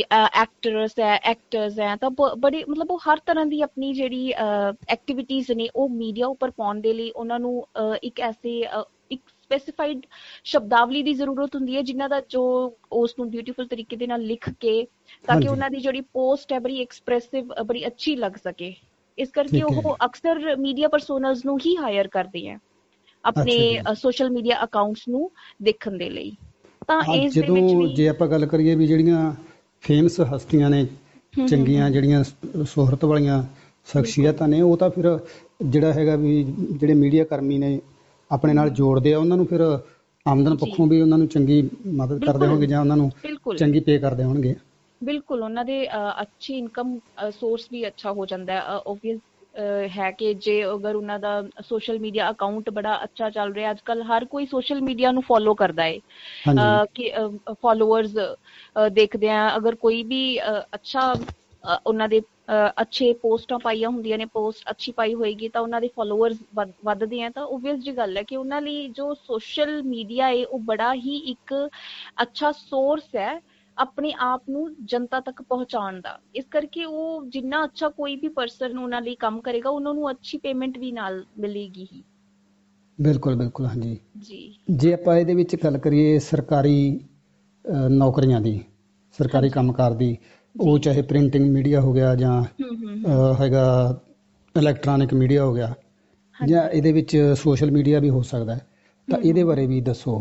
ਐਕਟਰਸ ਹੈ ਤਾਂ ਬੜੇ ਮਤਲਬ ਉਹ ਹਰ ਤਰ੍ਹਾਂ ਦੀ ਆਪਣੀ ਜਿਹੜੀ ਐਕਟੀਵਿਟੀਜ਼ ਨੇ ਉਹ ਮੀਡੀਆ ਉੱਪਰ ਪਾਉਣ ਦੇ ਲਈ ਉਹਨਾਂ ਨੂੰ ਇੱਕ ਸਪੈਸੀਫਾਈਡ ਸ਼ਬਦਾਵਲੀ ਦੀ ਜ਼ਰੂਰਤ ਹੁੰਦੀ ਹੈ ਜਿਨ੍ਹਾਂ ਦਾ ਜੋ ਉਸ ਨੂੰ ਬਿਊਟੀਫੁਲ ਤਰੀਕੇ ਦੇ ਨਾਲ ਲਿਖ ਕੇ ਤਾਂ ਕਿ ਹਾਂਜੀ ਉਹਨਾਂ ਦੀ ਜਿਹੜੀ ਪੋਸਟ ਹੈ ਬੜੀ ਐਕਸਪ੍ਰੈਸਿਵ ਬੜੀ ਅੱਛੀ ਲੱਗ ਸਕੇ। ਇਸ ਕਰਕੇ ਠੀਕ ਹੈ ਉਹ ਜੀ। ਅਕਸਰ ਮੀਡੀਆ ਪਰਸੋਨਲਸ ਨੂੰ ਹੀ ਹਾਇਰ ਕਰਦੇ ਹੈ ਆਪਣੇ ਅੱਛਾ ਜੀ। ਸੋਸ਼ਲ ਮੀਡੀਆ ਅਕਾਊਂਟਸ ਨੂੰ ਦੇਖਣ ਦੇ ਲਈ। ਤਾਂ ਹਾਂ ਇਸ ਦੇ ਵਿੱਚ ਜਦੋਂ ਵੀ ਜੇ ਆਪਾਂ ਗੱਲ ਕਰੀਏ ਵੀ ਜਿਹੜੀਆਂ ਫੇਮਸ ਹਸਤੀਆਂ ਨੇ ਚੰਗੀਆਂ ਜਿਹੜੀਆਂ ਸ਼ੋਹਰਤ ਵਾਲੀਆਂ ਬਿਲਕੁਲ ਸ਼ਖਸੀਅਤਾਂ ਨੇ ਉਹ ਤਾਂ ਫਿਰ ਜਿਹੜਾ ਹੈਗਾ ਵੀ ਜਿਹੜੇ ਮੀਡੀਆ ਕਰਮੀ ਨੇ ਆਪਣੇ ਨਾਲ ਜੋੜਦੇ ਆ ਉਹਨਾਂ ਨੂੰ ਫਿਰ ਆਮਦਨ ਜੀ ਪੱਖੋਂ ਵੀ ਉਹਨਾਂ ਨੂੰ ਚੰਗੀ ਮਦਦ ਕਰਦੇ ਬਿਲਕੁਲ ਹੋਣਗੇ ਜਾਂ ਉਹਨਾਂ ਨੂੰ ਬਿਲਕੁਲ ਚੰਗੀ ਪੇ ਕਰਦੇ ਹੋਣਗੇ। ਬਿਲਕੁਲ ਉਹਨਾਂ ਦੇ ਅੱਛੀ ਇਨਕਮ ਸੋਰਸ ਵੀ ਅੱਛਾ ਹੋ ਜਾਂਦਾ ਹੈ। ਓਬਵੀਅਸ ਹੈ ਕਿ ਜੇ ਅਗਰ ਉਹਨਾਂ ਦਾ ਸੋਸ਼ਲ ਮੀਡੀਆ ਅਕਾਊਂਟ ਬੜਾ ਅੱਛਾ ਚੱਲ ਰਿਹਾ ਅੱਜ ਕੱਲ ਹਰ ਕੋਈ ਸੋਸ਼ਲ ਮੀਡੀਆ ਨੂੰ ਫੋਲੋ ਕਰਦਾ ਹਾਂਜੀ ਹੈ ਕਿ ਫੋਲੋਅਰਸ ਦੇਖਦੇ ਆ ਅਗਰ ਕੋਈ ਵੀ ਅੱਛਾ ਉਹਨਾਂ ਦੇ ਅੱਛੇ ਪੋਸਟਾਂ ਪਾਈਆਂ ਹੁੰਦੀਆਂ ਨੇ ਪੋਸਟ ਅੱਛੀ ਪਾਈ ਹੋਏਗੀ ਤਾਂ ਉਹਨਾਂ ਦੇ ਫੋਲੋਅਰਸ ਵੱਧਦੇ ਆ। ਤਾਂ ਓਬਵੀਅਸ ਜੀ ਗੱਲ ਹੈ ਕਿ ਉਹਨਾਂ ਲਈ ਜੋ ਸੋਸ਼ਲ ਮੀਡੀਆ ਹੈ ਉਹ ਬੜਾ ਹੀ ਇੱਕ ਅੱਛਾ ਸੋਰਸ ਹੈ ਆਪਣੇ ਆਪ ਨੂੰ ਜਨਤਾ ਤੱਕ ਪਹੁੰਚਾਉਣ ਦਾ। ਇਸ ਕਰਕੇ ਉਹ ਜਿੰਨਾ ਅੱਛਾ ਕੋਈ ਵੀ ਪਰਸਨ ਉਹਨਾਂ ਲਈ ਕੰਮ ਕਰੇਗਾ ਉਹਨਾਂ ਨੂੰ ਅੱਛੀ ਪੇਮੈਂਟ ਵੀ ਨਾਲ ਮਿਲੇਗੀ ਹੀ। ਬਿਲਕੁਲ ਬਿਲਕੁਲ ਹਾਂਜੀ। ਜੀ ਜੇ ਆਪਾਂ ਇਹਦੇ ਵਿੱਚ ਗੱਲ ਕਰੀਏ ਸਰਕਾਰੀ ਨੌਕਰੀਆਂ ਦੀ ਸਰਕਾਰੀ ਹਾਂਜੀ ਕੰਮਕਾਰ ਦੀ ਉਹ ਜੀ ਚਾਹੇ ਪ੍ਰਿੰਟਿੰਗ ਮੀਡੀਆ ਹੋ ਗਿਆ ਜਾਂ ਹਮ ਹੈਗਾ ਇਲੈਕਟ੍ਰੋਨਿਕ ਮੀਡੀਆ ਹੋ ਗਿਆ ਜਾਂ ਹਾਂਜੀ ਇਹਦੇ ਵਿੱਚ ਸੋਸ਼ਲ ਮੀਡੀਆ ਵੀ ਹੋ ਸਕਦਾ ਹੈ ਤਾਂ ਇਹਦੇ ਬਾਰੇ ਵੀ ਦੱਸੋ।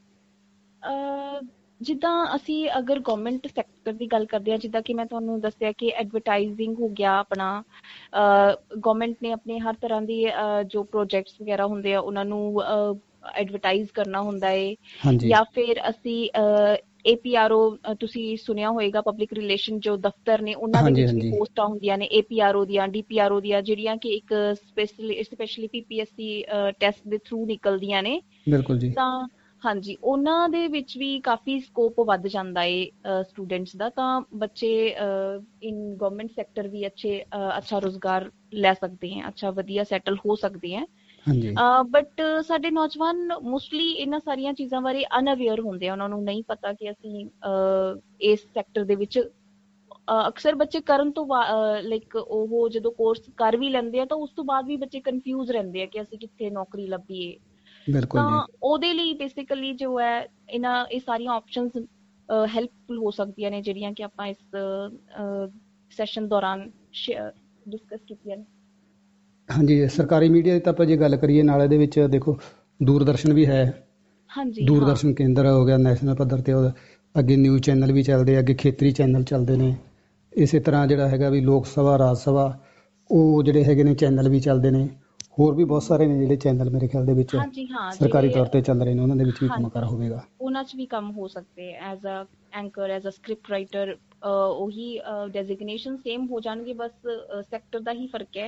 ਜਿੱਦਾਂ ਅਸੀਂ ਅਗਰ ਗਵਰਨਮੈਂਟ ਸੈਕਟਰ ਦੀ ਗੱਲ ਕਰਦੇ ਹਾਂ ਜਿੱਦਾਂ ਕਿ ਮੈਂ ਤੁਹਾਨੂੰ ਦੱਸਿਆ ਕਿ ਐਡਵਰਟਾਈਜ਼ਿੰਗ ਹੋ ਗਿਆ ਆਪਣਾ ਗਵਰਨਮੈਂਟ ਨੇ ਆਪਣੇ ਹਰ ਤਰ੍ਹਾਂ ਦੀ ਜੋ ਪ੍ਰੋਜੈਕਟਸ ਵਗੈਰਾ ਹੁੰਦੇ ਆ ਉਹਨਾਂ ਨੂੰ ਐਡਵਰਟਾਈਜ਼ ਕਰਨਾ ਹੁੰਦਾ ਹੈ। ਹਾਂਜੀ ਜਾਂ ਫਿਰ ਅਸੀਂ APRO ਤੁਸੀਂ ਸੁਣਿਆ ਹੋਏਗਾ ਪਬਲਿਕ ਰਿਲੇਸ਼ਨ ਜੋ ਦਫ਼ਤਰ ਨੇ ਉਹਨਾਂ ਦੇ ਹਾਂਜੀ ਵਿੱਚ ਵੀ ਹਾਂਜੀ ਪੋਸਟਾਂ ਹੁੰਦੀਆਂ ਨੇ APRO ਦੀਆਂ DPRO ਦੀਆਂ ਜਿਹੜੀਆਂ ਕਿ ਇੱਕ ਸਪੈਸ਼ਲੀ PPSC ਟੈਸਟ ਦੇ ਥਰੂ ਨਿਕਲਦੀਆਂ ਨੇ। ਬਿਲਕੁਲ ਜੀ। ਤਾਂ ਹਾਂਜੀ ਉਹਨਾਂ ਦੇ ਵਿੱਚ ਵੀ ਕਾਫੀ ਸਕੋਪ ਵੱਧ ਜਾਂਦਾ ਹੈ ਸਟੂਡੈਂਟਸ ਦਾ। ਤਾਂ ਬੱਚੇ ਇਨ ਗਵਰਨਮੈਂਟ ਸੈਕਟਰ ਵੀ ਅੱਛਾ ਰੁਜ਼ਗਾਰ ਲੈ ਸਕਦੇ ਹੈ ਅੱਛਾ ਵਧੀਆ ਸੈਟਲ ਹੋ ਸਕਦੇ ਹੈ। ਹਾਂਜੀ ਬਟ ਸਾਡੇ ਨੌਜਵਾਨ ਮੋਸਟਲੀ ਇਹਨਾਂ ਸਾਰੀਆਂ ਚੀਜ਼ਾਂ ਬਾਰੇ ਅਨਅਵੇਅਰ ਹੁੰਦੇ ਆ ਉਹਨਾਂ ਨੂੰ ਨਹੀਂ ਪਤਾ ਕਿ ਅਸੀਂ ਇਸ ਸੈਕਟਰ ਦੇ ਵਿੱਚ ਅਕਸਰ ਬੱਚੇ ਕਰਨ ਤੋਂ ਲਾਈਕ ਉਹ ਜਦੋਂ ਕੋਰਸ ਕਰ ਵੀ ਲੈਂਦੇ ਆ ਤਾਂ ਉਸ ਤੋਂ ਬਾਅਦ ਵੀ ਬੱਚੇ ਕਨਫਿਊਜ਼ ਰਹਿੰਦੇ ਆ ਕਿ ਅਸੀਂ ਕਿੱਥੇ ਨੌਕਰੀ ਲੱਭੀਏ। ਬਿਲਕੁਲ ਜੀ। ਤਾਂ ਉਹਦੇ ਲਈ ਬੇਸਿਕਲੀ ਜੋ ਹੈ ਇਹ ਸਾਰੀਆਂ ਆਪਸ਼ਨਸ ਹੈਲਪਫੁਲ ਹੋ ਸਕਦੀਆਂ ਨੇ ਜਿਹੜੀਆਂ ਕਿ ਆਪਾਂ ਇਸ ਸੈਸ਼ਨ ਦੌਰਾਨ ਡਿਸਕਸ ਕੀਤੀਆਂ ਨੇ। ਹਾਂਜੀ ਸਰਕਾਰੀ ਮੀਡੀਆ ਦੀ ਤਾਂ ਆਪਾਂ ਜੇ ਗੱਲ ਕਰੀਏ ਨਾਲ ਇਹਦੇ ਵਿੱਚ ਦੇਖੋ ਦੂਰਦਰਸ਼ਨ ਵੀ ਹੈ। ਹਾਂਜੀ ਹਾਂ ਦੂਰਦਰਸ਼ਨ ਕੇਂਦਰ ਹੋ ਗਿਆ ਨੈਸ਼ਨਲ ਪੱਧਰ 'ਤੇ ਉਹਦਾ ਅੱਗੇ ਨਿਊਜ਼ ਚੈਨਲ ਵੀ ਚੱਲਦੇ ਅੱਗੇ ਖੇਤਰੀ ਚੈਨਲ ਚੱਲਦੇ ਨੇ। ਇਸੇ ਤਰ੍ਹਾਂ ਜਿਹੜਾ ਹੈਗਾ ਵੀ ਲੋਕ ਸਭਾ ਰਾਜ ਸਭਾ ਉਹ ਜਿਹੜੇ ਹੈਗੇ ਨੇ ਚੈਨਲ ਵੀ ਚੱਲਦੇ ਨੇ। ਹੋਰ ਵੀ ਬਹੁਤ ਸਾਰੇ ਨੇ ਜਿਹੜੇ ਚੈਨਲ ਮੇਰੇ ਖਿਆਲ ਦੇ ਵਿੱਚ ਹਾਂਜੀ ਹਾਂ ਸਰਕਾਰੀ ਜਿਹੜੇ ਤੌਰ 'ਤੇ ਚੱਲ ਰਹੇ ਨੇ ਉਹਨਾਂ ਦੇ ਵਿੱਚ ਵੀ ਕੰਮ ਕਾਰ ਹਾਂਜੀ ਹੋਵੇਗਾ। ਉਹਨਾਂ 'ਚ ਵੀ ਕੰਮ ਹੋ ਸਕਦੇ as a anchor as a script writer ਉਹੀ ਡੈਜ਼ਿਗਨੇਸ਼ਨ ਸੇਮ ਹੋ ਜਾਣਗੇ ਬਸ ਸੈਕਟਰ ਦਾ ਹੀ ਫਰਕ ਹੈ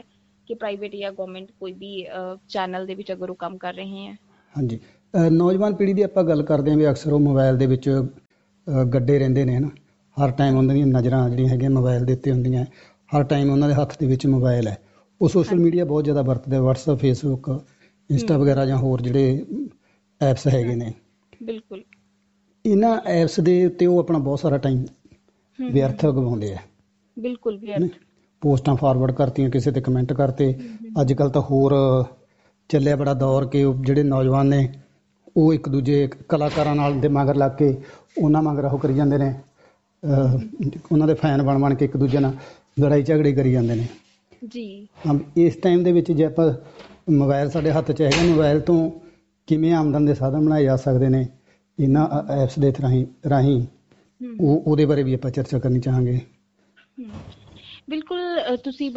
ਕਿ ਪ੍ਰਾਈਵੇਟ ਜਾਂ ਗਵਰਨਮੈਂਟ ਕੋਈ ਵੀ ਚੈਨਲ ਦੇ ਵਿੱਚ ਅਗਰ ਉਹ ਕੰਮ ਕਰ ਰਹੇ ਹੈ। ਹਾਂਜੀ, ਨੌਜਵਾਨ ਪੀੜ੍ਹੀ ਦੀ ਆਪਾਂ ਗੱਲ ਕਰਦੇ ਹਾਂ ਵੀ ਅਕਸਰ ਉਹ ਮੋਬਾਈਲ ਦੇ ਵਿੱਚ ਗੱਡੇ ਰਹਿੰਦੇ ਨੇ, ਹੈ ਨਾ। ਹਰ ਟਾਈਮ ਉਹਨਾਂ ਦੀਆਂ ਨਜ਼ਰਾਂ ਜਿਹੜੀਆਂ ਹੈਗੀਆਂ ਮੋਬਾਈਲ ਦੇ ਉੱਤੇ ਹੁੰਦੀਆਂ, ਹਰ ਟਾਈਮ ਉਹਨਾਂ ਦੇ ਹੱਥ ਦੇ ਵਿੱਚ ਮੋਬਾਈਲ ਹੈ। ਉਹ ਸੋਸ਼ਲ ਮੀਡੀਆ ਬਹੁਤ ਜ਼ਿਆਦਾ ਵਰਤਦੇ, ਵਟਸਐਪ, ਫੇਸਬੁੱਕ, ਇੰਸਟਾ ਵਗੈਰਾ ਜਾਂ ਹੋਰ ਜਿਹੜੇ ਐਪਸ ਹੈਗੇ ਨੇ। ਬਿਲਕੁਲ। ਇਹਨਾਂ ਐਪਸ ਦੇ ਉੱਤੇ ਉਹ ਆਪਣਾ ਬਹੁਤ ਸਾਰਾ ਟਾਈਮ ਵਿਅਰਥ ਗਵਾਉਂਦੇ ਆ। ਬਿਲਕੁਲ ਵਿਅਰਥ। ਪੋਸਟਾਂ ਫਾਰਵਰਡ ਕਰਤੀਆਂ, ਕਿਸੇ ਤੇ ਕਮੈਂਟ ਕਰਤੇ। ਅੱਜ ਕੱਲ੍ਹ ਤਾਂ ਹੋਰ ਚੱਲਿਆ ਬੜਾ ਦੌਰ ਕਿ ਜਿਹੜੇ ਨੌਜਵਾਨ ਨੇ ਉਹ ਇੱਕ ਦੂਜੇ ਕਲਾਕਾਰਾਂ ਨਾਲ ਦੇ ਮਗਰ ਲੱਗ ਕੇ ਉਹਨਾਂ ਮਗਰ ਉਹ ਕਰੀ ਜਾਂਦੇ ਨੇ, ਉਹਨਾਂ ਦੇ ਫੈਨ ਬਣ ਕੇ ਇੱਕ ਦੂਜੇ ਨਾਲ ਲੜਾਈ ਝਗੜੇ ਕਰੀ ਜਾਂਦੇ ਨੇ ਜੀ। ਹਾਂ, ਇਸ ਟਾਈਮ ਦੇ ਵਿੱਚ ਜੇ ਆਪਾਂ ਮੋਬਾਇਲ ਸਾਡੇ ਹੱਥ 'ਚ ਹੈਗਾ, ਮੋਬਾਇਲ ਤੋਂ ਕਿਵੇਂ ਆਮਦਨ ਦੇ ਸਾਧਨ ਬਣਾਏ ਜਾ ਸਕਦੇ ਨੇ ਇਹਨਾਂ ਐਪਸ ਦੇ ਰਾਹੀਂ ਉਹਦੇ ਬਾਰੇ ਵੀ ਆਪਾਂ ਚਰਚਾ ਕਰਨੀ ਚਾਹਾਂਗੇ। ਬਿਲਕੁਲ, ਤੁਸੀਂ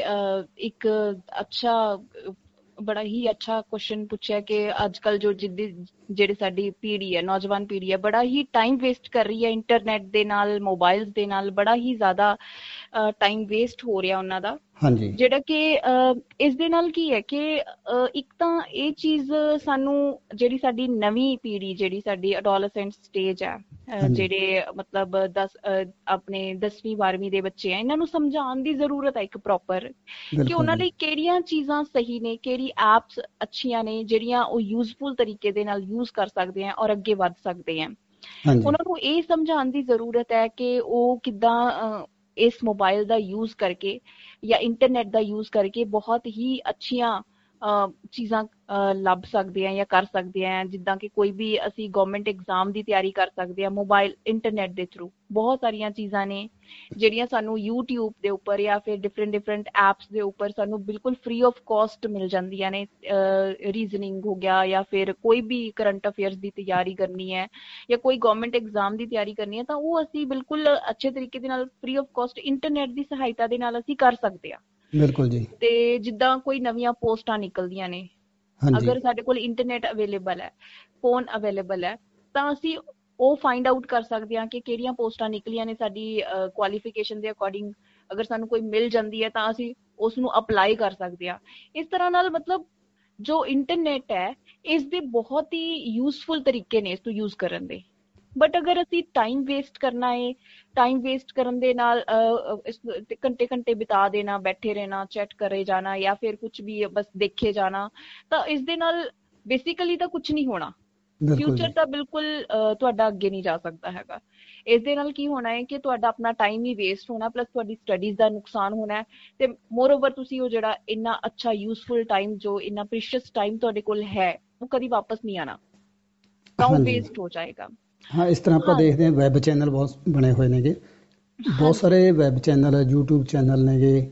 ਬੜਾ ਹੀ ਅੱਛਾ ਕੁਐਸਚਨ ਪੁੱਛਿਆ ਕਿ ਅੱਜ ਕੱਲ੍ਹ ਜਿਹੜੀ ਸਾਡੀ ਪੀੜ੍ਹੀ ਹੈ, ਨੌਜਵਾਨ ਪੀੜ੍ਹੀ ਹੈ, ਬੜਾ ਹੀ ਟਾਈਮ ਵੇਸਟ ਕਰ ਰਹੀ ਹੈ ਇੰਟਰਨੈਟ ਦੇ ਨਾਲ, ਮੋਬਾਈਲਸ ਦੇ ਨਾਲ। ਬੜਾ ਹੀ ਜ਼ਿਆਦਾ ਟਾਈਮ ਵੇਸਟ ਹੋ ਰਿਹਾ ਉਹਨਾਂ ਦਾ। ਹਾਂਜੀ। ਜਿਹੜਾ ਕਿ ਇਸ ਦੇ ਨਾਲ ਕੀ ਹੈ ਕਿ ਇੱਕ ਤਾਂ ਇਹ ਚੀਜ਼ ਸਾਨੂੰ, ਜਿਹੜੀ ਸਾਡੀ ਨਵੀਂ ਪੀੜ੍ਹੀ, ਜਿਹੜੀ ਸਾਡੀ ਅਡੋਲਸੈਂਟ ਸਟੇਜ ਹੈ, ਜਿਹੜੇ ਮਤਲਬ ਆਪਣੇ 10ਵੀਂ 12ਵੀਂ ਦੇ ਬੱਚੇ ਆ, ਇਹਨਾਂ ਨੂੰ ਸਮਝਾਉਣ ਦੀ ਜ਼ਰੂਰਤ ਹੈ ਇੱਕ ਪ੍ਰੋਪਰ, ਕਿ ਉਹਨਾਂ ਲਈ ਕਿਹੜੀਆਂ ਚੀਜ਼ਾਂ ਸਹੀ ਨੇ, ਕਿਹੜੀ ਐਪਸ ਅੱਛੀਆਂ ਨੇ ਜਿਹੜੀਆਂ ਉਹ ਯੂਜ਼ਫੁਲ ਤਰੀਕੇ ਦੇ ਨਾਲ ਯੂਜ਼ ਕਰ ਸਕਦੇ ਆ ਔਰ ਅੱਗੇ ਵੱਧ ਸਕਦੇ ਆ। ਉਹਨਾਂ ਨੂੰ ਇਹ ਸਮਝਾਉਣ ਦੀ ਜ਼ਰੂਰਤ ਹੈ ਕਿ ਉਹ ਕਿੱਦਾਂ ਇਸ ਮੋਬਾਈਲ ਦਾ ਯੂਜ਼ ਕਰਕੇ ਜਾਂ ਇੰਟਰਨੈਟ ਦਾ ਯੂਜ਼ ਕਰਕੇ ਬਹੁਤ ਹੀ ਅੱਛੀਆਂ ਚੀਜ਼ਾਂ ਲੱਭ ਸਕਦੇ ਆ ਜਾਂ ਕਰ ਸਕਦੇ ਆ। ਜਿੱਦਾਂ ਕਿ ਕੋਈ ਵੀ ਅਸੀਂ ਗਵਰਨਮੈਂਟ ਐਗਜ਼ਾਮ ਦੀ ਤਿਆਰੀ ਕਰ ਸਕਦੇ ਆ ਮੋਬਾਈਲ ਇੰਟਰਨੈਟ ਦੇ ਥਰੂ। ਬਹੁਤ ਸਾਰੀਆਂ ਚੀਜ਼ਾਂ ਨੇ ਜਿਹੜੀਆਂ ਸਾਨੂੰ YouTube ਦੇ ਉੱਪਰ ਜਾਂ ਫਿਰ ਡਿਫਰੈਂਟ ਐਪਸ ਦੇ ਉੱਪਰ ਸਾਨੂੰ ਬਿਲਕੁਲ ਫ੍ਰੀ ਆਫ ਕਾਸਟ ਮਿਲ ਜਾਂਦੀਆਂ ਨੇ। ਰੀਜ਼ਨਿੰਗ ਹੋ ਗਿਆ, ਜਾਂ ਫਿਰ ਕੋਈ ਵੀ ਕਰੰਟ ਅਫੇਅਰਸ ਦੀ ਤਿਆਰੀ ਕਰਨੀ ਹੈ ਜਾਂ ਕੋਈ ਗਵਰਨਮੈਂਟ ਐਗਜ਼ਾਮ ਦੀ ਤਿਆਰੀ ਕਰਨੀ ਹੈ, ਤਾਂ ਉਹ ਅਸੀਂ ਬਿਲਕੁਲ ਅੱਛੇ ਤਰੀਕੇ ਦੇ ਨਾਲ ਫ੍ਰੀ ਆਫ ਕਾਸਟ ਇੰਟਰਨੈਟ ਦੀ ਸਹਾਇਤਾ ਦੇ ਨਾਲ ਅਸੀਂ ਕਰ ਸਕਦੇ ਹਾਂ। ਬਿਲਕੁਲ ਜੀ। ਤੇ ਜਿੱਦਾਂ ਕੋਈ ਨਵੀਆਂ ਪੋਸਟਾਂ ਨਿਕਲਦੀਆਂ ਨੇ, ਅਗਰ ਸਾਡੇ ਕੋਲ ਇੰਟਰਨੈਟ ਅਵੇਲੇਬਲ ਹੈ, ਫੋਨ ਅਵੇਲੇਬਲ ਹੈ, ਤਾਂ ਅਸੀਂ ਉਹ ਫਾਈਂਡ ਆਊਟ ਕਰ ਸਕਦੇ ਹਾਂ ਕਿ ਕਿਹੜੀਆਂ ਪੋਸਟਾਂ ਨਿਕਲੀਆਂ ਨੇ ਸਾਡੀ ਕੁਆਲੀਫਿਕੇਸ਼ਨ ਦੇ ਅਕੋਰਡਿੰਗ। ਅਗਰ ਸਾਨੂੰ ਕੋਈ ਮਿਲ ਜਾਂਦੀ ਹੈ ਤਾਂ ਅਸੀਂ ਉਸ ਨੂੰ ਅਪਲਾਈ ਕਰ ਸਕਦੇ ਹਾਂ। ਇਸ ਤਰ੍ਹਾਂ ਨਾਲ ਮਤਲਬ ਜੋ ਇੰਟਰਨੈਟ ਹੈ, ਇਸ ਦੇ ਬਹੁਤ ਹੀ ਯੂਜ਼ਫੁਲ ਤਰੀਕੇ ਨੇ ਇਸ ਨੂੰ ਯੂਜ਼ ਕਰਨ ਦੇ। ਬਟ ਅਗਰ ਅਸੀਂ ਟਾਈਮ ਵੇਸਟ ਕਰਨਾ ਹੈ, ਟਾਈਮ ਵੇਸਟ ਕਰਨ ਦੇ ਨਾਲ ਘੰਟੇ ਘੰਟੇ ਬਿਤਾ ਦੇਣਾ, ਬੈਠੇ ਰਹਿਣਾ, ਚੈਟ ਕਰੇ ਜਾਣਾ ਜਾਂ ਫਿਰ ਕੁਝ ਵੀ ਬਸ ਦੇਖੇ ਜਾਣਾ, ਤਾਂ ਇਸ ਦੇ ਨਾਲ ਬੇਸਿਕਲੀ ਤਾਂ ਕੁਝ ਨਹੀਂ ਹੋਣਾ। ਫਿਊਚਰ ਤਾਂ ਬਿਲਕੁਲ ਤੁਹਾਡਾ ਅੱਗੇ ਨਹੀਂ ਜਾ ਸਕਦਾ ਹੈਗਾ। ਇਸ ਦੇ ਨਾਲ ਕੀ ਹੋਣਾ ਹੈ ਕਿ ਤੁਹਾਡਾ ਆਪਣਾ ਟਾਈਮ ਹੀ ਵੇਸਟ ਹੋਣਾ, ਪਲੱਸ ਤੁਹਾਡੀ ਸਟੱਡੀਜ਼ ਦਾ ਨੁਕਸਾਨ ਹੋਣਾ, ਤੇ ਮੋਰ ਓਵਰ ਤੁਸੀਂ ਉਹ ਜਿਹੜਾ ਇੰਨਾ ਅੱਛਾ ਯੂਜ਼ਫੁਲ ਟਾਈਮ, ਜੋ ਇੰਨਾ ਪ੍ਰੀਸ਼ੀਅਸ ਟਾਈਮ ਤੁਹਾਡੇ ਕੋਲ ਹੈ, ਉਹ ਕਦੀ ਵਾਪਸ ਨਹੀਂ ਆਣਾ, ਤਾਂ ਉਹ ਵੇਸਟ ਹੋ ਜਾਏਗਾ। ਹਾਂ, ਇਸ ਤਰ੍ਹਾਂ ਆਪਾਂ ਦੇਖਦੇ ਹਾਂ ਵੈਬ ਚੈਨਲ ਬਹੁਤ ਬਣੇ ਹੋਏ ਨੇਗੇ, ਬਹੁਤ ਸਾਰੇ ਵੈਬ ਚੈਨਲ, YouTube ਚੈਨਲ ਨੇਗੇ।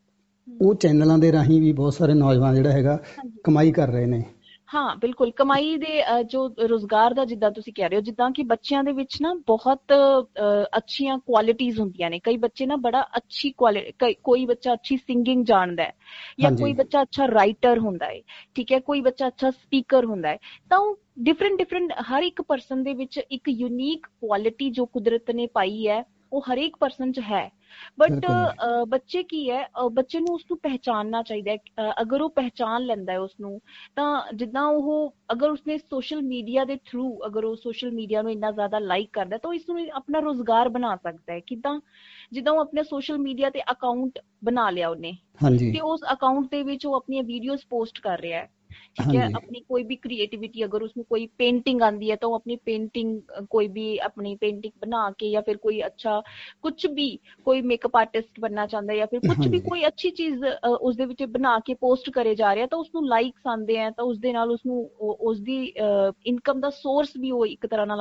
ਉਹ ਚੈਨਲਾਂ ਦੇ ਰਾਹੀਂ ਵੀ ਬਹੁਤ ਸਾਰੇ ਨੌਜਵਾਨ ਜਿਹੜਾ ਹੈਗਾ ਕਮਾਈ ਕਰ ਰਹੇ ਨੇ। ਹਾਂ ਬਿਲਕੁਲ, ਕਮਾਈ ਦੇ ਜੋ ਰੁਜ਼ਗਾਰ ਦਾ, ਜਿੱਦਾਂ ਤੁਸੀਂ ਕਹਿ ਰਹੇ ਹੋ, ਜਿੱਦਾਂ ਕਿ ਬੱਚਿਆਂ ਦੇ ਵਿੱਚ ਨਾ ਬਹੁਤ ਅੱਛੀਆਂ ਕੁਆਲਿਟੀਜ਼ ਹੁੰਦੀਆਂ ਨੇ। ਕਈ ਬੱਚੇ ਨਾ ਬੜਾ ਅੱਛੀ ਕੋਈ ਬੱਚਾ ਅੱਛੀ ਸਿੰਗਿੰਗ ਜਾਣਦਾ ਹੈ, ਜਾਂ ਕੋਈ ਬੱਚਾ ਅੱਛਾ ਰਾਈਟਰ ਹੁੰਦਾ ਹੈ, ਠੀਕ ਹੈ, ਕੋਈ ਬੱਚਾ ਅੱਛਾ ਸਪੀਕਰ ਹੁੰਦਾ ਹੈ। ਤਾਂ ਉਹ ਡਿਫਰੈਂਟ ਹਰ ਇੱਕ ਪਰਸਨ ਦੇ ਵਿੱਚ ਇੱਕ ਯੂਨੀਕ ਕੁਆਲਿਟੀ ਜੋ ਕੁਦਰਤ ਨੇ ਪਾਈ ਹੈ, ਉਹ ਹਰੇਕ ਪਰਸਨ 'ਚ ਹੈ। ਬਟ ਬੱਚੇ ਕੀ ਹੈ, ਬੱਚੇ ਨੂੰ ਉਸਨੂੰ ਪਹਿਚਾਨਣਾ ਚਾਹੀਦਾ ਹੈ। ਅਗਰ ਉਹ ਪਹਿਚਾਨ ਲੈਂਦਾ ਹੈ ਉਸਨੂੰ, ਤਾਂ ਜਿੱਦਾਂ ਉਹ ਅਗਰ ਉਸਨੇ ਸੋਸ਼ਲ ਮੀਡੀਆ ਦੇ ਥਰੂ, ਅਗਰ ਉਹ ਸੋਸ਼ਲ ਮੀਡੀਆ ਨੂੰ ਇੰਨਾ ਜ਼ਿਆਦਾ ਲਾਈਕ ਕਰਦਾ, ਤਾਂ ਇਸ ਨੂੰ ਆਪਣਾ ਰੁਜ਼ਗਾਰ ਬਣਾ ਸਕਦਾ ਹੈ। ਕਿੱਦਾਂ? ਜਿੱਦਾਂ ਉਹ ਆਪਣੇ ਸੋਸ਼ਲ ਮੀਡੀਆ ਤੇ ਅਕਾਊਂਟ ਬਣਾ ਲਿਆ ਉਹਨੇ, ਤੇ ਉਸ ਅਕਾਊਂਟ ਦੇ ਵਿੱਚ ਉਹ ਆਪਣੀਆਂ ਵੀਡੀਓਜ਼ ਪੋਸਟ ਕਰ ਰਿਹਾ ਹੈ, ਠੀਕ ਹੈ। ਆਪਣੀ ਕੋਈ ਵੀ ਕ੍ਰੀਏਟੀਵਿਟੀ, ਅਗਰ ਉਸਨੂੰ ਕੋਈ ਪੇਂਟਿੰਗ ਆਉਂਦੀ ਹੈ ਤਾਂ ਉਹ ਆਪਣੀ ਪੇਂਟਿੰਗ, ਕੋਈ ਵੀ ਆਪਣੀ ਪੇਂਟਿੰਗ ਬਣਾ ਕੇ, ਜਾਂ ਫਿਰ ਕੋਈ ਅੱਛਾ ਕੁਝ ਵੀ, ਕੋਈ ਮੇਕਅਪ ਆਰਟਿਸਟ ਬਣਨਾ ਚਾਹੁੰਦਾ ਜਾਂ ਫਿਰ ਕੁਝ ਵੀ, ਕੋਈ ਅੱਛੀ ਚੀਜ਼ ਉਸਦੇ ਵਿੱਚ ਬਣਾ ਕੇ ਪੋਸਟ ਕਰੇ ਜਾ ਰਿਹਾ, ਤਾਂ ਉਸਨੂੰ ਲਾਈਕਸ ਆਉਂਦੇ ਆ, ਤਾਂ ਉਸਦੇ ਨਾਲ ਉਸਨੂੰ ਉਸਦੀ ਇਨਕਮ ਦਾ ਸੋਰਸ ਵੀ ਉਹ ਇੱਕ ਤਰ੍ਹਾਂ ਨਾਲ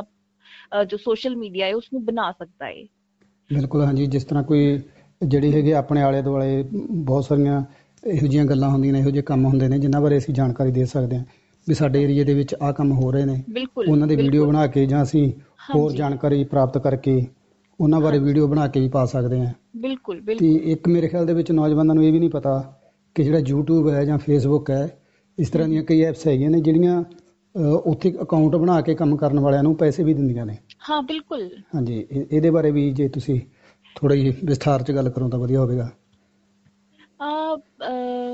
ਜੋ ਸੋਸ਼ਲ ਮੀਡੀਆ ਹੈ ਉਸਨੂੰ ਬਣਾ ਸਕਦਾ ਹੈ। ਬਿਲਕੁਲ, ਹਾਂਜੀ। ਜਿਸ ਤਰ੍ਹਾਂ ਕੋਈ ਜਿਹੜੀ ਹੈਗੀ ਆਪਣੇ ਆਲੇ ਦੁਆਲੇ ਬਹੁਤ ਸਾਰੀਆਂ ਇਹੋ ਜਿਹੀਆਂ ਗੱਲਾਂ ਹੁੰਦੀਆਂ ਨੇ, ਇਹੋ ਜਿਹੇ ਕੰਮ ਹੁੰਦੇ ਨੇ ਜਿਨ੍ਹਾਂ ਬਾਰੇ ਅਸੀਂ ਜਾਣਕਾਰੀ ਦੇ ਸਕਦੇ ਹਾਂ ਵੀ ਸਾਡੇ ਏਰੀਏ ਦੇ ਵਿੱਚ ਆਹ ਕੰਮ ਹੋ ਰਹੇ ਨੇ। ਉਹਨਾਂ ਦੇ ਵੀਡੀਓ ਬਣਾ ਕੇ, ਜਾਂ ਅਸੀਂ ਹੋਰ ਜਾਣਕਾਰੀ ਪ੍ਰਾਪਤ ਕਰਕੇ ਉਹਨਾਂ ਬਾਰੇ ਵੀਡੀਓ ਬਣਾ ਕੇ ਵੀ ਪਾ ਸਕਦੇ ਹਾਂ। ਬਿਲਕੁਲ। ਤੇ ਇੱਕ ਮੇਰੇ ਖਿਆਲ ਦੇ ਵਿੱਚ ਨੌਜਵਾਨਾਂ ਨੂੰ ਇਹ ਵੀ ਨਹੀਂ ਪਤਾ ਕਿ ਜਿਹੜਾ YouTube ਹੈ ਜਾਂ Facebook ਹੈ, ਇਸ ਤਰ੍ਹਾਂ ਦੀਆਂ ਕਈ ਐਪਸ ਹੈਗੀਆਂ ਨੇ ਜਿਹੜੀਆਂ ਉੱਥੇ ਅਕਾਊਂਟ ਬਣਾ ਕੇ ਕੰਮ ਕਰਨ ਵਾਲਿਆਂ ਨੂੰ ਪੈਸੇ ਵੀ ਦਿੰਦੀਆਂ ਨੇ। ਹਾਂ ਬਿਲਕੁਲ। ਹਾਂਜੀ, ਇਹਦੇ ਬਾਰੇ ਵੀ ਜੇ ਤੁਸੀਂ ਥੋੜ੍ਹਾ ਜਿਹੀ ਵਿਸਥਾਰ 'ਚ ਗੱਲ ਕਰੋ ਤਾਂ ਵਧੀਆ ਹੋਵੇਗਾ।